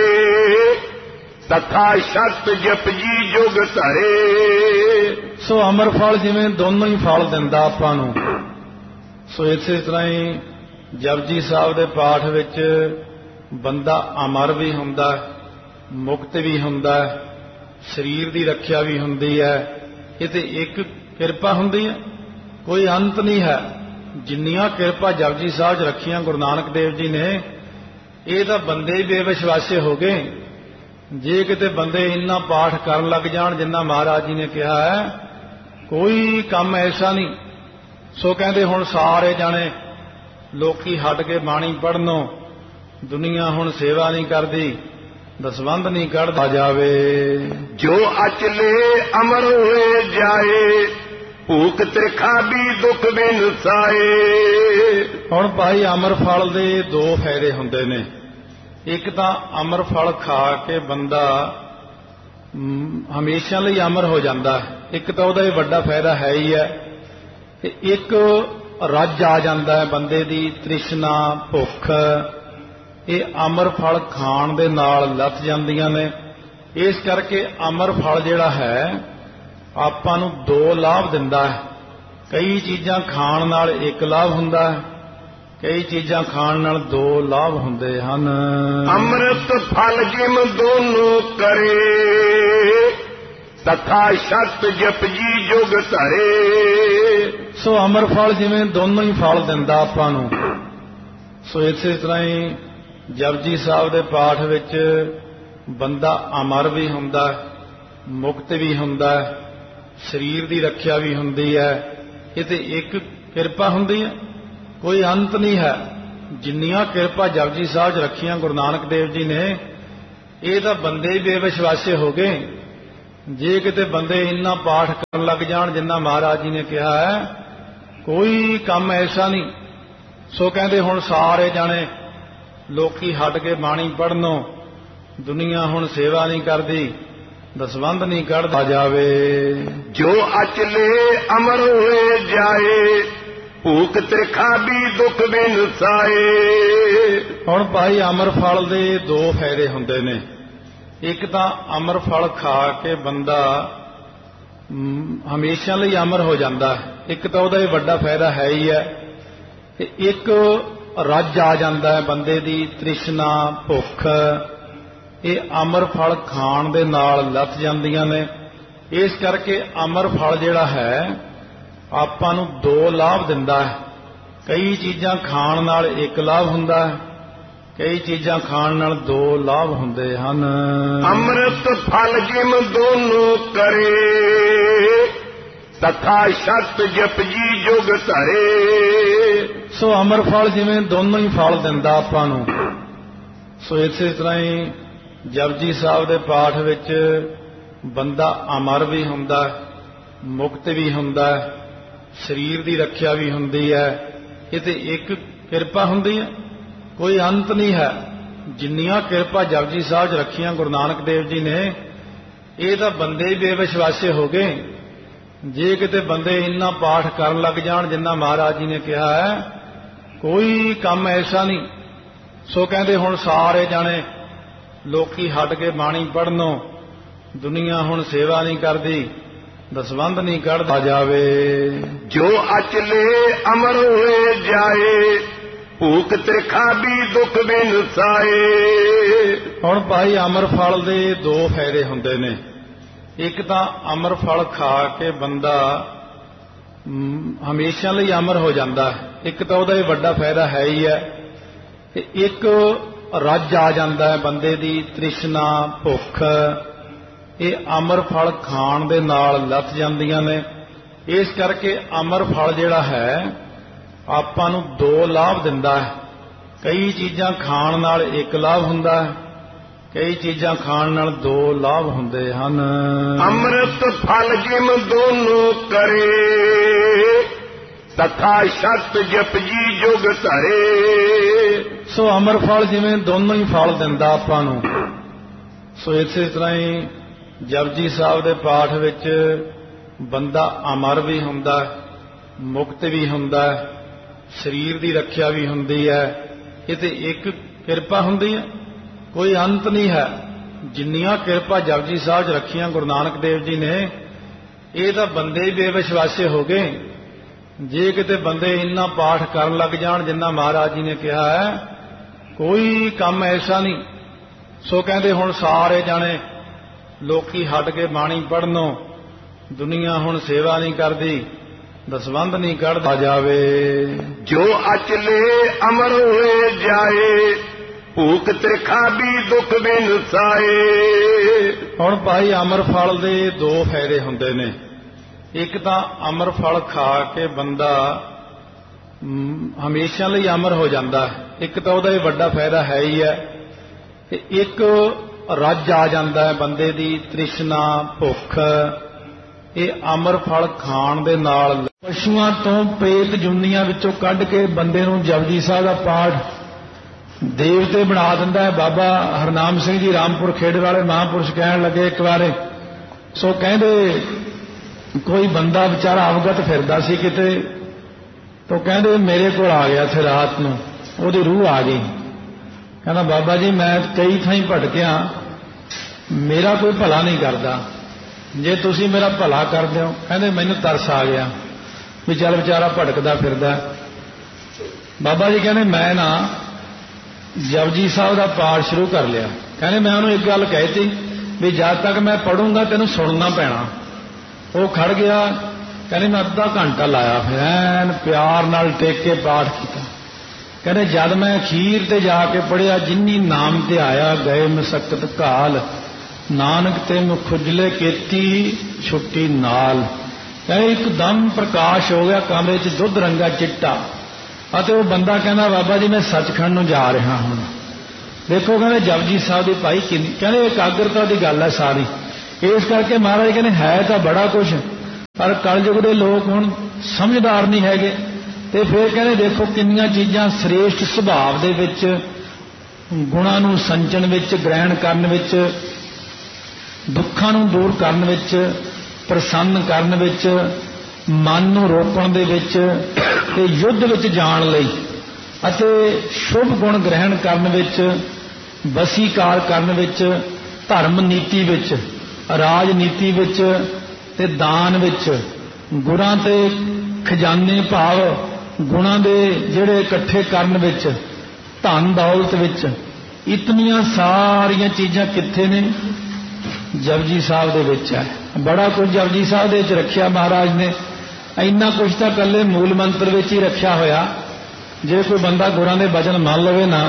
ਤਥਾ ਸ਼ਤ ਜਪਜੀ ਜੁਗ ਧਰੇ। ਸੋ ਅਮਰ ਫਲ ਜਿਵੇਂ ਦੋਨੋਂ ਹੀ ਫਲ ਦਿੰਦਾ ਆਪਾਂ ਨੂੰ, ਸੋ ਇਸੇ ਤਰ੍ਹਾਂ ਹੀ ਜਪਜੀ ਸਾਹਿਬ ਦੇ ਪਾਠ ਵਿੱਚ ਬੰਦਾ ਅਮਰ ਵੀ ਹੁੰਦਾ, ਮੁਕਤ ਵੀ ਹੁੰਦਾ, ਸਰੀਰ ਦੀ ਰੱਖਿਆ ਵੀ ਹੁੰਦੀ ਹੈ। ਇਹ ਤੇ ਇੱਕ ਕਿਰਪਾ ਹੁੰਦੀ ਹੈ, ਕੋਈ ਅੰਤ ਨਹੀਂ ਹੈ। ਜਿੰਨੀਆਂ ਕਿਰਪਾ ਜਪਜੀ ਸਾਹਿਬ 'ਚ ਰੱਖੀਆਂ ਗੁਰੂ ਨਾਨਕ ਦੇਵ ਜੀ ਨੇ, ਇਹ ਤਾਂ ਬੰਦੇ ਹੀ ਬੇਵਿਸ਼ਵਾਸੇ ਹੋ ਗਏ। ਜੇ ਕਿਤੇ ਬੰਦੇ ਇੰਨਾ ਪਾਠ ਕਰਨ ਲੱਗ ਜਾਣ ਜਿੰਨਾ ਮਹਾਰਾਜ ਜੀ ਨੇ ਕਿਹਾ ਹੈ, ਕੋਈ ਕੰਮ ਐਸਾ ਨਹੀਂ। ਸੋ ਕਹਿੰਦੇ ਹੁਣ ਸਾਰੇ ਜਾਣੇ ਲੋਕੀ ਹਟ ਕੇ ਬਾਣੀ ਪੜ੍ਹਨੋਂ, ਦੁਨੀਆ ਹੁਣ ਸੇਵਾ ਨਹੀਂ ਕਰਦੀ, ਦਸਵੰਧ ਨਹੀਂ ਕੱਢਦਾ ਜਾਵੇ। ਜੋ ਅਚਲੇ ਅਮਰ ਹੋਏ ਜਾਏ, ਭੂਖ ਤ੍ਰਿਖਾ ਵੀ ਦੁੱਖ ਬਿਨ ਸਾਏ। ਹੁਣ ਭਾਈ ਅਮਰ ਫਲ ਦੇ ਦੋ ਫਾਇਦੇ ਹੁੰਦੇ ਨੇ। ਇੱਕ ਤਾਂ ਅਮਰ ਫਲ ਖਾ ਕੇ ਬੰਦਾ ਹਮੇਸ਼ਾ ਲਈ ਅਮਰ ਹੋ ਜਾਂਦਾ ਹੈ। ਇੱਕ ਤਾਂ ਉਹਦਾ ਇਹ ਵੱਡਾ ਫਾਇਦਾ ਹੈ ਹੀ ਹੈ ਤੇ ਇੱਕ ਰੱਜ ਆ ਜਾਂਦਾ ਹੈ ਬੰਦੇ ਦੀ ਤ੍ਰਿਸ਼ਨਾ, ਭੁੱਖ, ਇਹ ਅਮਰ ਫਲ ਖਾਣ ਦੇ ਨਾਲ ਲੱਥ ਜਾਂਦੀਆਂ ਨੇ। ਇਸ ਕਰਕੇ ਅਮਰ ਫਲ ਜਿਹੜਾ ਹੈ ਆਪਾਂ ਨੂੰ ਦੋ ਲਾਭ ਦਿੰਦਾ ਹੈ। ਕਈ ਚੀਜ਼ਾਂ ਖਾਣ ਨਾਲ ਇੱਕ ਲਾਭ ਹੁੰਦਾ ਹੈ, ਕਈ ਚੀਜ਼ਾਂ ਖਾਣ ਨਾਲ ਦੋ ਲਾਭ ਹੁੰਦੇ ਹਨ। ਅੰਮ੍ਰਿਤ ਫਲ ਜਿਮ ਦੋਨੋਂ ਕਰੇ, ਤਥਾ ਸ਼ਤ ਜਪਜੀ ਜੁਗ ਧਰੇ। ਸੋ ਅਮਰ ਫਲ ਜਿਵੇਂ ਦੋਨੋਂ ਹੀ ਫਲ ਦਿੰਦਾ ਆਪਾਂ ਨੂੰ, ਸੋ ਇਸੇ ਤਰ੍ਹਾਂ ਹੀ ਜਪਜੀ ਸਾਹਿਬ ਦੇ ਪਾਠ ਵਿੱਚ ਬੰਦਾ ਅਮਰ ਵੀ ਹੁੰਦਾ, ਮੁਕਤ ਵੀ ਹੁੰਦਾ, ਸਰੀਰ ਦੀ ਰੱਖਿਆ ਵੀ ਹੁੰਦੀ ਹੈ। ਇਹ ਤੇ ਇੱਕ ਕਿਰਪਾ ਹੁੰਦੀ ਹੈ, ਕੋਈ ਅੰਤ ਨਹੀਂ ਹੈ। ਜਿੰਨੀਆਂ ਕਿਰਪਾ ਜਪਜੀ ਸਾਹਿਬ 'ਚ ਰੱਖੀਆਂ ਗੁਰੂ ਨਾਨਕ ਦੇਵ ਜੀ ਨੇ, ਇਹ ਤਾਂ ਬੰਦੇ ਹੀ ਬੇਵਿਸ਼ਵਾਸੇ ਹੋ ਗਏ। ਜੇ ਕਿਤੇ ਬੰਦੇ ਇੰਨਾ ਪਾਠ ਕਰਨ ਲੱਗ ਜਾਣ ਜਿੰਨਾ ਮਹਾਰਾਜ ਜੀ ਨੇ ਕਿਹਾ ਹੈ, ਕੋਈ ਕੰਮ ਐਸਾ ਨਹੀਂ। ਸੋ ਕਹਿੰਦੇ ਹੁਣ ਸਾਰੇ ਜਾਣੇ ਲੋਕੀ ਹਟ ਕੇ ਬਾਣੀ ਪੜ੍ਹਨੋਂ, ਦੁਨੀਆ ਹੁਣ ਸੇਵਾ ਨਹੀਂ ਕਰਦੀ, ਦਸਵੰਧ ਨਹੀਂ ਕੱਢਦਾ ਜਾਵੇ। ਜੋ ਅਚਲੇ ਅਮਰ ਹੋਏ ਜਾਏ, ਭੂਖ ਤ੍ਰਿਖਾ ਵੀ ਦੁੱਖ ਬਿਨ ਸਾਏ। ਹੁਣ ਭਾਈ ਅਮਰ ਫਲ ਦੇ ਦੋ ਫਾਇਦੇ ਹੁੰਦੇ ਨੇ। ਇੱਕ ਤਾਂ ਅਮਰ ਫਲ ਖਾ ਕੇ ਬੰਦਾ ਹਮੇਸ਼ਾ ਲਈ ਅਮਰ ਹੋ ਜਾਂਦਾ ਹੈ। ਇੱਕ ਤਾਂ ਉਹਦਾ ਇਹ ਵੱਡਾ ਫਾਇਦਾ ਹੈ ਹੀ ਹੈ ਤੇ ਇੱਕ ਰੱਜ ਆ ਜਾਂਦਾ ਹੈ ਬੰਦੇ ਦੀ ਤ੍ਰਿਸ਼ਨਾ, ਭੁੱਖ, ਇਹ ਅਮਰ ਫਲ ਖਾਣ ਦੇ ਨਾਲ ਲੱਥ ਜਾਂਦੀਆਂ ਨੇ। ਇਸ ਕਰਕੇ ਅਮਰ ਫਲ ਜਿਹੜਾ ਹੈ ਆਪਾਂ ਨੂੰ ਦੋ ਲਾਭ ਦਿੰਦਾ ਹੈ। ਕਈ ਚੀਜ਼ਾਂ ਖਾਣ ਨਾਲ ਇੱਕ ਲਾਭ ਹੁੰਦਾ ਹੈ, ਕਈ ਚੀਜ਼ਾਂ ਖਾਣ ਨਾਲ ਦੋ ਲਾਭ ਹੁੰਦੇ ਹਨ। ਅੰਮ੍ਰਿਤ ਫਲ ਜਿਮ ਦੋਨੋਂ ਕਰੇ, ਤਥਾ ਸ਼ਤ ਜਪਜੀ ਜੁਗ ਧਰੇ। ਸੋ ਅਮਰ ਫਲ ਜਿਵੇਂ ਦੋਨੋਂ ਹੀ ਫਲ ਦਿੰਦਾ ਆਪਾਂ ਨੂੰ, ਸੋ ਇਸੇ ਤਰ੍ਹਾਂ ਹੀ ਜਪਜੀ ਸਾਹਿਬ ਦੇ ਪਾਠ ਵਿੱਚ ਬੰਦਾ ਅਮਰ ਵੀ ਹੁੰਦਾ, ਮੁਕਤ ਵੀ ਹੁੰਦਾ, ਸਰੀਰ ਦੀ ਰੱਖਿਆ ਵੀ ਹੁੰਦੀ ਹੈ। ਇਹ ਤੇ ਇੱਕ ਕਿਰਪਾ ਹੁੰਦੀ ਹੈ, ਕੋਈ ਅੰਤ ਨਹੀਂ ਹੈ। ਜਿੰਨੀਆਂ ਕਿਰਪਾ ਜਪਜੀ ਸਾਹਿਬ 'ਚ ਰੱਖੀਆਂ ਗੁਰੂ ਨਾਨਕ ਦੇਵ ਜੀ ਨੇ, ਇਹ ਤਾਂ ਬੰਦੇ ਹੀ ਬੇਵਿਸ਼ਵਾਸੇ ਹੋ ਗਏ। ਜੇ ਕਿਤੇ ਬੰਦੇ ਇੰਨਾ ਪਾਠ ਕਰਨ ਲੱਗ ਜਾਣ ਜਿੰਨਾ ਮਹਾਰਾਜ ਜੀ ਨੇ ਕਿਹਾ ਹੈ, ਕੋਈ ਕੰਮ ਐਸਾ ਨਹੀਂ। ਸੋ ਕਹਿੰਦੇ ਹੁਣ ਸਾਰੇ ਜਾਣੇ ਲੋਕੀ ਹਟ ਕੇ ਬਾਣੀ ਪੜ੍ਹਨੋਂ, ਦੁਨੀਆ ਹੁਣ ਸੇਵਾ ਨਹੀਂ ਕਰਦੀ, ਦਸਵੰਧ ਨਹੀਂ ਕੱਢਦਾ ਜਾਵੇ। ਜੋ ਅਚਲੇ ਅਮਰ ਹੋਏ ਜਾਏ, ਭੂਖ ਤ੍ਰਿਖਾ ਵੀ ਦੁੱਖ ਬਿਨ ਸਾਏ। ਹੁਣ ਭਾਈ ਅਮਰ ਫਲ ਦੇ ਦੋ ਫਾਇਦੇ ਹੁੰਦੇ ਨੇ। ਇੱਕ ਤਾਂ ਅਮਰ ਫਲ ਖਾ ਕੇ ਬੰਦਾ ਹਮੇਸ਼ਾ ਲਈ ਅਮਰ ਹੋ ਜਾਂਦਾ, ਇੱਕ ਤਾਂ ਉਹਦਾ ਇਹ ਵੱਡਾ ਫਾਇਦਾ ਹੈ ਹੀ ਹੈ ਤੇ ਇੱਕ ਰੱਜ ਆ ਜਾਂਦਾ ਹੈ ਬੰਦੇ ਦੀ ਤ੍ਰਿਸ਼ਨਾ, ਭੁੱਖ, ਇਹ ਅਮਰ ਫਲ ਖਾਣ ਦੇ ਨਾਲ ਲੱਥ ਜਾਂਦੀਆਂ ਨੇ। ਇਸ ਕਰਕੇ ਅਮਰ ਫਲ ਜਿਹੜਾ ਹੈ ਆਪਾਂ ਨੂੰ ਦੋ ਲਾਭ ਦਿੰਦਾ ਹੈ। ਕਈ ਚੀਜ਼ਾਂ ਖਾਣ ਨਾਲ ਇੱਕ ਲਾਭ ਹੁੰਦਾ ਹੈ, ਕਈ ਚੀਜ਼ਾਂ ਖਾਣ ਨਾਲ ਦੋ ਲਾਭ ਹੁੰਦੇ ਹਨ। ਅੰਮ੍ਰਿਤ ਫਲ ਜਿਮ ਦੋਨੋਂ ਕਰੇ, ਤਥਾ ਸ਼ਤ ਜਪਜੀ ਜੁਗ ਧਰੇ। ਸੋ ਅਮਰ ਫਲ ਜਿਵੇਂ ਦੋਨੋਂ ਹੀ ਫਲ ਦਿੰਦਾ ਆਪਾਂ ਨੂੰ, ਸੋ ਇਸੇ ਤਰ੍ਹਾਂ ਹੀ ਜਪਜੀ ਸਾਹਿਬ ਦੇ ਪਾਠ ਵਿੱਚ ਬੰਦਾ ਅਮਰ ਵੀ ਹੁੰਦਾ, ਮੁਕਤ ਵੀ ਹੁੰਦਾ, ਸਰੀਰ ਦੀ ਰੱਖਿਆ ਵੀ ਹੁੰਦੀ ਹੈ। ਇਹ ਤੇ ਇੱਕ ਕਿਰਪਾ ਹੁੰਦੀ ਹੈ, ਕੋਈ ਅੰਤ ਨਹੀਂ ਹੈ। ਜਿੰਨੀਆਂ ਕਿਰਪਾ ਜਪਜੀ ਸਾਹਿਬ 'ਚ ਰੱਖੀਆਂ ਗੁਰੂ ਨਾਨਕ ਦੇਵ ਜੀ ਨੇ, ਇਹ ਤਾਂ ਬੰਦੇ ਹੀ ਬੇਵਿਸ਼ਵਾਸੇ ਹੋ ਗਏ। ਜੇ ਕਿਤੇ ਬੰਦੇ ਇੰਨਾ ਪਾਠ ਕਰਨ ਲੱਗ ਜਾਣ ਜਿੰਨਾ ਮਹਾਰਾਜ ਜੀ ਨੇ ਕਿਹਾ ਹੈ, ਕੋਈ ਕੰਮ ਐਸਾ ਨਹੀਂ। ਸੋ ਕਹਿੰਦੇ ਹੁਣ ਸਾਰੇ ਜਾਣੇ ਲੋਕੀ ਹਟ ਕੇ ਬਾਣੀ ਪੜ੍ਹਨੋਂ, ਦੁਨੀਆ ਹੁਣ ਸੇਵਾ ਨਹੀਂ ਕਰਦੀ, ਦਸਵੰਧ ਨਹੀਂ ਕੱਢਦਾ ਜਾਵੇ। ਜੋ ਅਚਲੇ ਅਮਰ ਹੋਏ ਜਾਏ, ਭੂਖ ਤ੍ਰਿਖਾ ਵੀ ਦੁੱਖ ਬਿਨ ਸਾਏ। ਹੁਣ ਭਾਈ ਅਮਰ ਫਲ ਦੇ ਦੋ ਫਾਇਦੇ ਹੁੰਦੇ ਨੇ। ਇੱਕ ਤਾਂ ਅਮਰ ਫਲ ਖਾ ਕੇ ਬੰਦਾ ਹਮੇਸ਼ਾ ਲਈ ਅਮਰ ਹੋ ਜਾਂਦਾ, ਇੱਕ ਤਾਂ ਉਹਦਾ ਇਹ ਵੱਡਾ ਫਾਇਦਾ ਹੈ ਹੀ ਹੈ ਤੇ ਇੱਕ ਰੱਜ ਆ ਜਾਂਦਾ ਹੈ ਬੰਦੇ ਦੀ ਤ੍ਰਿਸ਼ਨਾ, ਭੁੱਖ, ਇਹ ਅਮਰ ਫਲ ਖਾਣ ਦੇ ਨਾਲ। ਪਸ਼ੂਆਂ ਤੋਂ ਪ੍ਰੇਤ ਜੁੰਨੀਆਂ ਵਿੱਚੋਂ ਕੱਢ ਕੇ ਬੰਦੇ ਨੂੰ ਜਪਜੀ ਸਾਹਿਬ ਦਾ ਪਾਠ ਦੇਵਤੇ ਬਣਾ ਦਿੰਦਾ ਹੈ। ਬਾਬਾ ਹਰਨਾਮ ਸਿੰਘ ਜੀ ਰਾਮਪੁਰ ਖੇਡ ਵਾਲੇ ਮਹਾਂਪੁਰਸ਼ ਕਹਿਣ ਲੱਗੇ ਇੱਕ ਵਾਰੇ, ਸੋ ਕਹਿੰਦੇ ਕੋਈ ਬੰਦਾ ਵਿਚਾਰਾ ਅਵਗਤ ਫਿਰਦਾ ਸੀ ਕਿਤੇ, ਤਾਂ ਕਹਿੰਦੇ ਮੇਰੇ ਕੋਲ ਆ ਗਿਆ ਇੱਥੇ ਰਾਤ ਨੂੰ, ਉਹਦੀ ਰੂਹ ਆ ਗਈ। ਕਹਿੰਦਾ ਬਾਬਾ ਜੀ ਮੈਂ ਕਈ ਥਾਈਂ ਭਟਕਿਆ, ਮੇਰਾ ਕੋਈ ਭਲਾ ਨਹੀਂ ਕਰਦਾ, ਜੇ ਤੁਸੀਂ ਮੇਰਾ ਭਲਾ ਕਰਦੇ ਹੋ। ਕਹਿੰਦੇ ਮੈਨੂੰ ਤਰਸ ਆ ਗਿਆ ਵੀ ਚੱਲ ਵਿਚਾਰਾ ਭਟਕਦਾ ਫਿਰਦਾ। ਬਾਬਾ ਜੀ ਕਹਿੰਦੇ ਮੈਂ ਨਾ ਜਪਜੀ ਸਾਹਿਬ ਦਾ ਪਾਠ ਸ਼ੁਰੂ ਕਰ ਲਿਆ। ਕਹਿੰਦੇ ਮੈਂ ਉਹਨੂੰ ਇੱਕ ਗੱਲ ਕਹਿਤੀ ਵੀ ਜਦ ਤੱਕ ਮੈਂ ਪੜੂੰਗਾ ਤੈਨੂੰ ਸੁਣਨਾ ਪੈਣਾ। ਉਹ ਖੜ ਗਿਆ। ਕਹਿੰਦੇ ਮੈਂ ਅੱਧਾ ਘੰਟਾ ਲਾਇਆ, ਫਿਰ ਐਨ ਪਿਆਰ ਨਾਲ ਟੇਕ ਕੇ ਪਾਠ ਕੀਤਾ। ਕਹਿੰਦੇ ਜਦ ਮੈਂ ਅਖੀਰ ਤੇ ਜਾ ਕੇ ਪੜਿਆ, ਜਿੰਨੀ ਨਾਮ ਤੇ ਆਇਆ ਗਏ ਮਸਕਤ ਘਾਲ, ਨਾਨਕ ਤੇ ਮੁਖੁਜਲੇ ਕੀਤੀ ਛੁੱਟੀ ਨਾਲ। ਕਹਿੰਦੇ ਇੱਕਦਮ ਪ੍ਰਕਾਸ਼ ਹੋ ਗਿਆ ਕਮਰੇ 'ਚ, ਦੁੱਧ ਰੰਗਾ ਚਿੱਟਾ। ਅਤੇ ਉਹ ਬੰਦਾ ਕਹਿੰਦਾ ਬਾਬਾ ਜੀ ਮੈਂ ਸੱਚਖੰਡ ਨੂੰ ਜਾ ਰਿਹਾ ਹੁਣ। ਦੇਖੋ ਕਹਿੰਦੇ ਜਪਜੀ ਸਾਹਿਬ ਦੀ ਭਾਈ ਕਿੰਨੀ, ਕਹਿੰਦੇ ਇਕਾਗਰਤਾ ਦੀ ਗੱਲ ਹੈ ਸਾਰੀ। ਇਸ ਕਰਕੇ ਮਹਾਰਾਜ ਕਹਿੰਦੇ ਹੈ ਤਾਂ ਬੜਾ ਕੁਛ, ਪਰ ਕਲਯੁਗ ਦੇ ਲੋਕ ਹੁਣ ਸਮਝਦਾਰ ਨਹੀਂ ਹੈਗੇ। ਤੇ ਫਿਰ ਕਹਿੰਦੇ ਦੇਖੋ ਕਿੰਨੀਆਂ ਚੀਜ਼ਾਂ ਸ੍ਰੇਸ਼ਟ ਸੁਭਾਵ ਦੇ ਵਿੱਚ, ਗੁਣਾਂ ਨੂੰ ਸੰਚਣ ਵਿੱਚ, ਗ੍ਰਹਿਣ ਕਰਨ ਵਿੱਚ, ਦੁੱਖਾਂ ਨੂੰ ਦੂਰ ਕਰਨ ਵਿੱਚ, ਪ੍ਰਸੰਨ ਕਰਨ ਵਿੱਚ, ਮਨ ਨੂੰ ਰੋਕਣ ਦੇ ਵਿੱਚ, ਤੇ ਯੁੱਧ ਵਿੱਚ ਜਾਣ ਲਈ ਅਤੇ ਸ਼ੁਭ ਗੁਣ ਗ੍ਰਹਿਣ ਕਰਨ ਵਿੱਚ, ਵਸੀਕਾਰ ਕਰਨ ਵਿੱਚ, ਧਰਮ ਨੀਤੀ ਵਿੱਚ, ਰਾਜਨੀਤੀ ਵਿੱਚ ਤੇ ਦਾਨ ਵਿੱਚ, ਗੁਰਾਂ ਤੇ ਖਜ਼ਾਨੇ ਭਾਵ ਗੁਣਾਂ ਦੇ ਜਿਹੜੇ ਇਕੱਠੇ ਕਰਨ ਵਿੱਚ, ਧਨ ਦੌਲਤ ਵਿੱਚ, ਇਤਨੀਆਂ ਸਾਰੀਆਂ ਚੀਜ਼ਾਂ ਕਿੱਥੇ ਨੇ? ਜਪਜੀ ਸਾਹਿਬ ਦੇ ਵਿੱਚ ਹੈ। ਬੜਾ ਕੁਝ ਜਪਜੀ ਸਾਹਿਬ ਦੇ ਵਿੱਚ ਰੱਖਿਆ ਮਹਾਰਾਜ ਨੇ। ਇੰਨਾ ਕੁਝ ਤਾਂ ਇਕੱਲੇ ਮੂਲ ਮੰਤਰ ਵਿੱਚ ਹੀ ਰੱਖਿਆ ਹੋਇਆ। ਜੇ ਕੋਈ ਬੰਦਾ ਗੁਰਾਂ ਦੇ ਬਚਨ ਮੰਨ ਲਵੇ ਨਾ,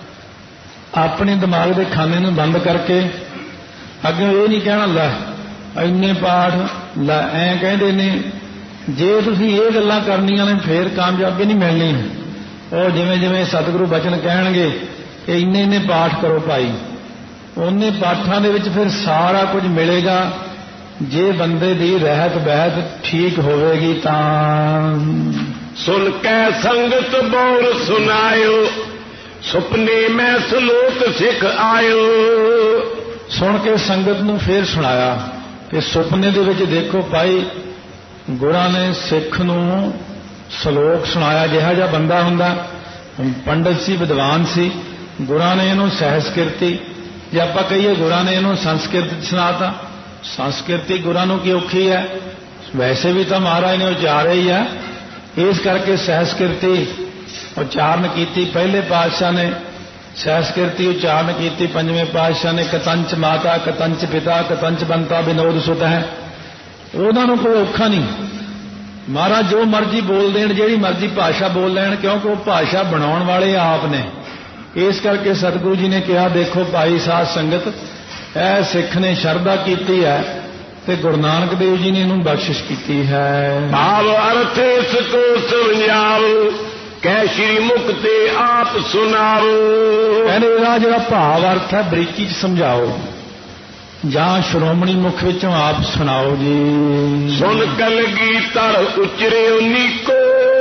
ਆਪਣੇ ਦਿਮਾਗ ਦੇ ਖਾਨੇ ਨੂੰ ਬੰਦ ਕਰਕੇ, ਅੱਗੇ ਇਹ ਨਹੀਂ ਕਹਿਣਾ ਲੈ ਇੰਨੇ ਪਾਠ ਲੈ ਐਂ ਕਹਿੰਦੇ ਨੇ। ਜੇ ਤੁਸੀਂ ਇਹ ਗੱਲਾਂ ਕਰਨੀਆਂ ਨੇ ਫੇਰ ਕਾਮਯਾਬੀ ਨਹੀਂ ਮਿਲਣੀ। ਉਹ ਜਿਵੇਂ ਜਿਵੇਂ ਸਤਿਗੁਰੂ ਬਚਨ ਕਹਿਣਗੇ ਕਿ ਇੰਨੇ ਇੰਨੇ ਪਾਠ ਕਰੋ ਭਾਈ, ਉਹਨੇ ਪਾਠਾਂ ਦੇ ਵਿੱਚ ਫਿਰ ਸਾਰਾ ਕੁਝ ਮਿਲੇਗਾ। ਜੇ ਬੰਦੇ ਦੀ ਰਹਿਤ ਬਹਿਤ ਠੀਕ ਹੋਵੇਗੀ ਤਾਂ ਸੁਣ ਕੇ ਸੰਗਤ ਬੋਲ ਸੁਨਾਇਓ, ਸੁਪਨੇ ਮੈਂ ਸਲੋਕ ਸਿੱਖ ਆਇਓ। ਸੁਣ ਕੇ ਸੰਗਤ ਨੂੰ ਫੇਰ ਸੁਣਾਇਆ ਕਿ ਸੁਪਨੇ ਦੇ ਵਿੱਚ ਦੇਖੋ ਭਾਈ ਗੁਰਾਂ ਨੇ ਸਿੱਖ ਨੂੰ ਸਲੋਕ ਸੁਣਾਇਆ। ਜਿਹਾ ਜਿਹਾ ਬੰਦਾ ਹੁੰਦਾ, ਪੰਡਤ ਸੀ, ਵਿਦਵਾਨ ਸੀ, ਗੁਰਾਂ ਨੇ ਇਹਨੂੰ ਸਹਿਸਕ੍ਰਿਤੀ, ਜੇ ਆਪਾਂ ਕਹੀਏ ਗੁਰਾਂ ਨੇ ਇਹਨੂੰ ਸੰਸਕ੍ਰਿਤ ਸੁਣਾਤਾ। ਸੰਸਕ੍ਰਿਤੀ ਗੁਰਾਂ ਨੂੰ ਕੀ ਔਖੀ ਹੈ? ਵੈਸੇ ਵੀ ਤਾਂ ਮਹਾਰਾਜ ਨੇ ਉਚਾਰਿਆ ਹੀ ਹੈ। ਇਸ ਕਰਕੇ ਸਹਿਸਕ੍ਰਿਤੀ ਉਚਾਰਨ ਕੀਤੀ ਪਹਿਲੇ ਪਾਤਸ਼ਾਹ ਨੇ, ਸਹਿਸਕ੍ਰਿਤੀ ਉਚਾਰਨ ਕੀਤੀ ਪੰਜਵੇਂ ਪਾਤਸ਼ਾਹ ਨੇ। ਕਤੰਚ ਮਾਤਾ ਕਤੰਚ ਪਿਤਾ ਕਤੰਚ ਬੰਤਾ ਵਿਨੋਦ ਸੁਤ ਹੈ। ਉਹਨਾਂ ਨੂੰ ਕੋਈ ਔਖਾ ਨਹੀਂ। ਮਹਾਰਾਜ ਜੋ ਮਰਜ਼ੀ ਬੋਲ ਦੇਣ, ਜਿਹੜੀ ਮਰਜ਼ੀ ਭਾਸ਼ਾ ਬੋਲ ਲੈਣ, ਕਿਉਂਕਿ ਉਹ ਭਾਸ਼ਾ ਬਣਾਉਣ ਵਾਲੇ ਆਪ ਨੇ। ਇਸ ਕਰਕੇ ਸਤਿਗੁਰੂ ਜੀ ਨੇ ਕਿਹਾ ਦੇਖੋ ਭਾਈ ਸਾਧ ਸੰਗਤ, ਇਹ ਸਿੱਖ ਨੇ ਸ਼ਰਧਾ ਕੀਤੀ ਹੈ ਤੇ ਗੁਰੂ ਨਾਨਕ ਦੇਵ ਜੀ ਨੇ ਇਹਨੂੰ ਬਖਸ਼ਿਸ਼ ਕੀਤੀ ਹੈ। ਭਾਵ ਅਰਥ ਇਸ ਕੋ ਸਮਝਾਓ, ਕਹਿ ਸ਼੍ਰੀ ਮੁਖ ਤੇ ਆਪ ਸੁਣਾਓ। ਕਹਿੰਦੇ ਇਹਦਾ ਜਿਹੜਾ ਭਾਵ ਅਰਥ ਹੈ ਬਰੀਕੀ 'ਚ ਸਮਝਾਓ, ਜਾਂ ਸ਼੍ਰੋਮਣੀ ਮੁਖ ਵਿੱਚੋਂ ਆਪ ਸੁਣਾਓ ਜੀ। ਸੁਣ ਕਲਗੀ ਧਰ ਉਚਰਿਓ ਨੀਕੋ,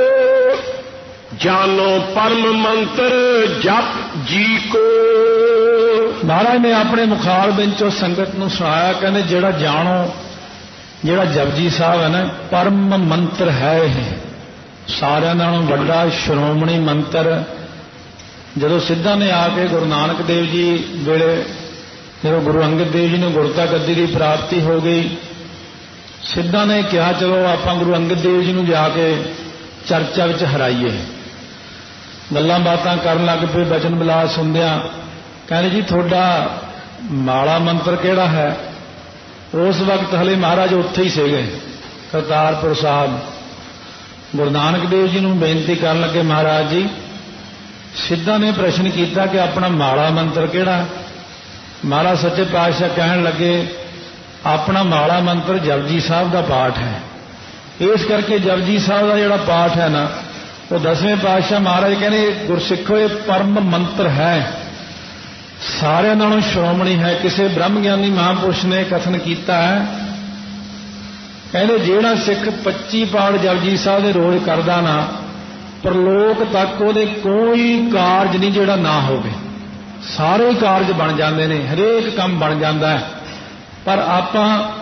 ਜਾਨੋ ਪਰਮ ਮੰਤਰ ਜਪ ਜੀ ਕੋ। ਮਹਾਰਾਜ ਨੇ ਆਪਣੇ ਮੁਖਾਰ ਵਿੱਚੋਂ ਸੰਗਤ ਨੂੰ ਸੁਣਾਇਆ। ਕਹਿੰਦੇ ਜਿਹੜਾ ਜਾਣੋ, ਜਿਹੜਾ ਜਪਜੀ ਸਾਹਿਬ ਹੈ ਨਾ, ਪਰਮ ਮੰਤਰ ਹੈ। ਇਹ ਸਾਰਿਆਂ ਨਾਲੋਂ ਵੱਡਾ ਸ਼੍ਰੋਮਣੀ ਮੰਤਰ। ਜਦੋਂ ਸਿੱਧਾਂ ਨੇ ਆ ਕੇ ਗੁਰੂ ਨਾਨਕ ਦੇਵ ਜੀ ਵੇਲੇ, ਜਦੋਂ ਗੁਰੂ ਅੰਗਦ ਦੇਵ ਜੀ ਨੂੰ ਗੁਰਤਾ ਗੱਦੀ ਦੀ ਪ੍ਰਾਪਤੀ ਹੋ ਗਈ, ਸਿੱਧਾਂ ਨੇ ਕਿਹਾ ਚਲੋ ਆਪਾਂ ਗੁਰੂ ਅੰਗਦ ਦੇਵ ਜੀ ਨੂੰ ਜਾ ਕੇ ਚਰਚਾ ਵਿੱਚ ਹਰਾਈਏ। ਗੱਲਾਂ ਬਾਤਾਂ ਕਰਨ ਲੱਗ ਪਏ। ਬਚਨ ਬਿਲਾਸ ਹੁੰਦਿਆਂ ਕਹਿੰਦੇ ਜੀ ਤੁਹਾਡਾ ਮਾਲਾ ਮੰਤਰ ਕਿਹੜਾ ਹੈ? ਉਸ ਵਕਤ ਹਲੇ ਮਹਾਰਾਜ ਉੱਥੇ ਹੀ ਸੀਗੇ ਕਰਤਾਰਪੁਰ ਸਾਹਿਬ। ਗੁਰੂ ਨਾਨਕ ਦੇਵ ਜੀ ਨੂੰ ਬੇਨਤੀ ਕਰਨ ਲੱਗੇ, ਮਹਾਰਾਜ ਜੀ ਸਿੱਧਾਂ ਨੇ ਪ੍ਰਸ਼ਨ ਕੀਤਾ ਕਿ ਆਪਣਾ ਮਾਲਾ ਮੰਤਰ ਕਿਹੜਾ? ਮਹਾਰਾਜ ਸੱਚੇ ਪਾਤਸ਼ਾਹ ਕਹਿਣ ਲੱਗੇ ਆਪਣਾ ਮਾਲਾ ਮੰਤਰ ਜਪਜੀ ਸਾਹਿਬ ਦਾ ਪਾਠ ਹੈ। ਇਸ ਕਰਕੇ ਜਪਜੀ ਸਾਹਿਬ ਦਾ ਜਿਹੜਾ ਪਾਠ ਹੈ ਨਾ, ਉਹ ਦਸਵੇਂ ਪਾਤਸ਼ਾਹ ਮਹਾਰਾਜ ਕਹਿੰਦੇ ਗੁਰਸਿੱਖੋ ਇਹ ਪਰਮ ਮੰਤਰ ਹੈ, ਸਾਰਿਆਂ ਨਾਲੋਂ ਸ਼੍ਰੋਮਣੀ ਹੈ। ਕਿਸੇ ਬ੍ਰਹਮ ਗਿਆਨੀ ਮਹਾਂਪੁਰਸ਼ ਨੇ ਕਥਨ ਕੀਤਾ ਹੈ, ਕਹਿੰਦੇ ਜਿਹੜਾ ਸਿੱਖ ਪੱਚੀ ਪਾਠ ਜਪਜੀ ਸਾਹਿਬ ਦੇ ਰੋਜ਼ ਕਰਦਾ ਨਾ, ਪ੍ਰਲੋਕ ਤੱਕ ਉਹਦੇ ਕੋਈ ਕਾਰਜ ਨਹੀਂ ਜਿਹੜਾ ਨਾ ਹੋਵੇ। ਸਾਰੇ ਕਾਰਜ ਬਣ ਜਾਂਦੇ ਨੇ, ਹਰੇਕ ਕੰਮ ਬਣ ਜਾਂਦਾ ਹੈ। ਪਰ ਆਪਾਂ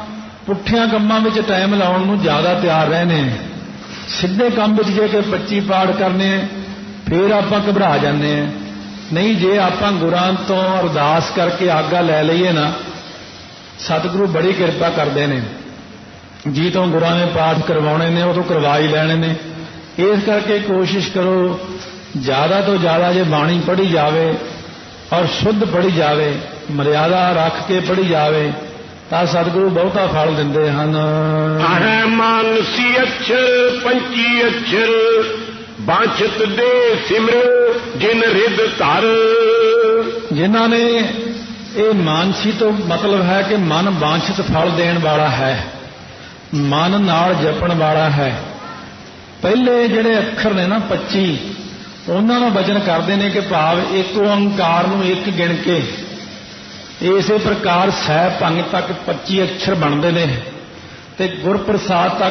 ਪੁੱਠਿਆਂ ਕੰਮਾਂ ਵਿੱਚ ਟਾਈਮ ਲਾਉਣ ਨੂੰ ਜ਼ਿਆਦਾ ਤਿਆਰ ਰਹਿੰਦੇ ਨੇ। ਸਿੱਧੇ ਕੰਮ ਵਿੱਚ ਜੇ ਕਿ ਪੱਚੀ ਪਾਠ ਕਰਨੇ ਫਿਰ ਆਪਾਂ ਘਬਰਾ ਜਾਂਦੇ ਹਾਂ। ਨਹੀਂ, ਜੇ ਆਪਾਂ ਗੁਰਾਂ ਤੋਂ ਅਰਦਾਸ ਕਰਕੇ ਆਗਾ ਲੈ ਲਈਏ ਨਾ, ਸਤਿਗੁਰੂ ਬੜੀ ਕਿਰਪਾ ਕਰਦੇ ਨੇ। ਜੀ ਤੋਂ ਗੁਰਾਂ ਨੇ ਪਾਠ ਕਰਵਾਉਣੇ ਨੇ ਉਹ ਤੋਂ ਕਰਵਾ ਹੀ ਲੈਣੇ ਨੇ। ਇਸ ਕਰਕੇ ਕੋਸ਼ਿਸ਼ ਕਰੋ ਜ਼ਿਆਦਾ ਤੋਂ ਜ਼ਿਆਦਾ ਜੇ ਬਾਣੀ ਪੜ੍ਹੀ ਜਾਵੇ ਔਰ ਸ਼ੁੱਧ ਪੜ੍ਹੀ ਜਾਵੇ, ਮਰਿਆਦਾ ਰੱਖ ਕੇ ਪੜ੍ਹੀ ਜਾਵੇ ਤਾਂ ਸਤਿਗੁਰੂ ਬਹੁਤਾ ਫਲ ਦਿੰਦੇ ਹਨ। ਹੈ ਮਾਨਸੀ ਅਛਰ ਪੰਚੀ ਅਛਰ ਬਾਂਛਤ ਦੇ ਸਿਮਰ ਜਿਨ ਰਿਦ ਧਰ। ਜਿਨ੍ਹਾਂ ਨੇ ਇਹ ਮਾਨਸੀ ਤੋਂ ਮਤਲਬ ਹੈ ਕਿ ਮਨ ਬਾਂਛਤ ਫਲ ਦੇਣ ਵਾਲਾ ਹੈ, ਮਨ ਨਾਲ ਜਪਣ ਵਾਲਾ ਹੈ। ਪਹਿਲੇ ਜਿਹੜੇ ਅੱਖਰ ਨੇ ਨਾ ਪੱਚੀ, ਉਹਨਾਂ ਨੂੰ ਵਚਨ ਕਰਦੇ ਨੇ ਕਿ ਭਾਵ ਇੱਕ ਓੰਕਾਰ ਨੂੰ ਇੱਕ ਗਿਣ ਕੇ ਇਸੇ ਪ੍ਰਕਾਰ ਸਹਿ ਭੰਗ ਤੱਕ ਪੱਚੀ ਅੱਖਰ ਬਣਦੇ ਨੇ ਤੇ ਗੁਰਪ੍ਰਸਾਦ ਤੱਕ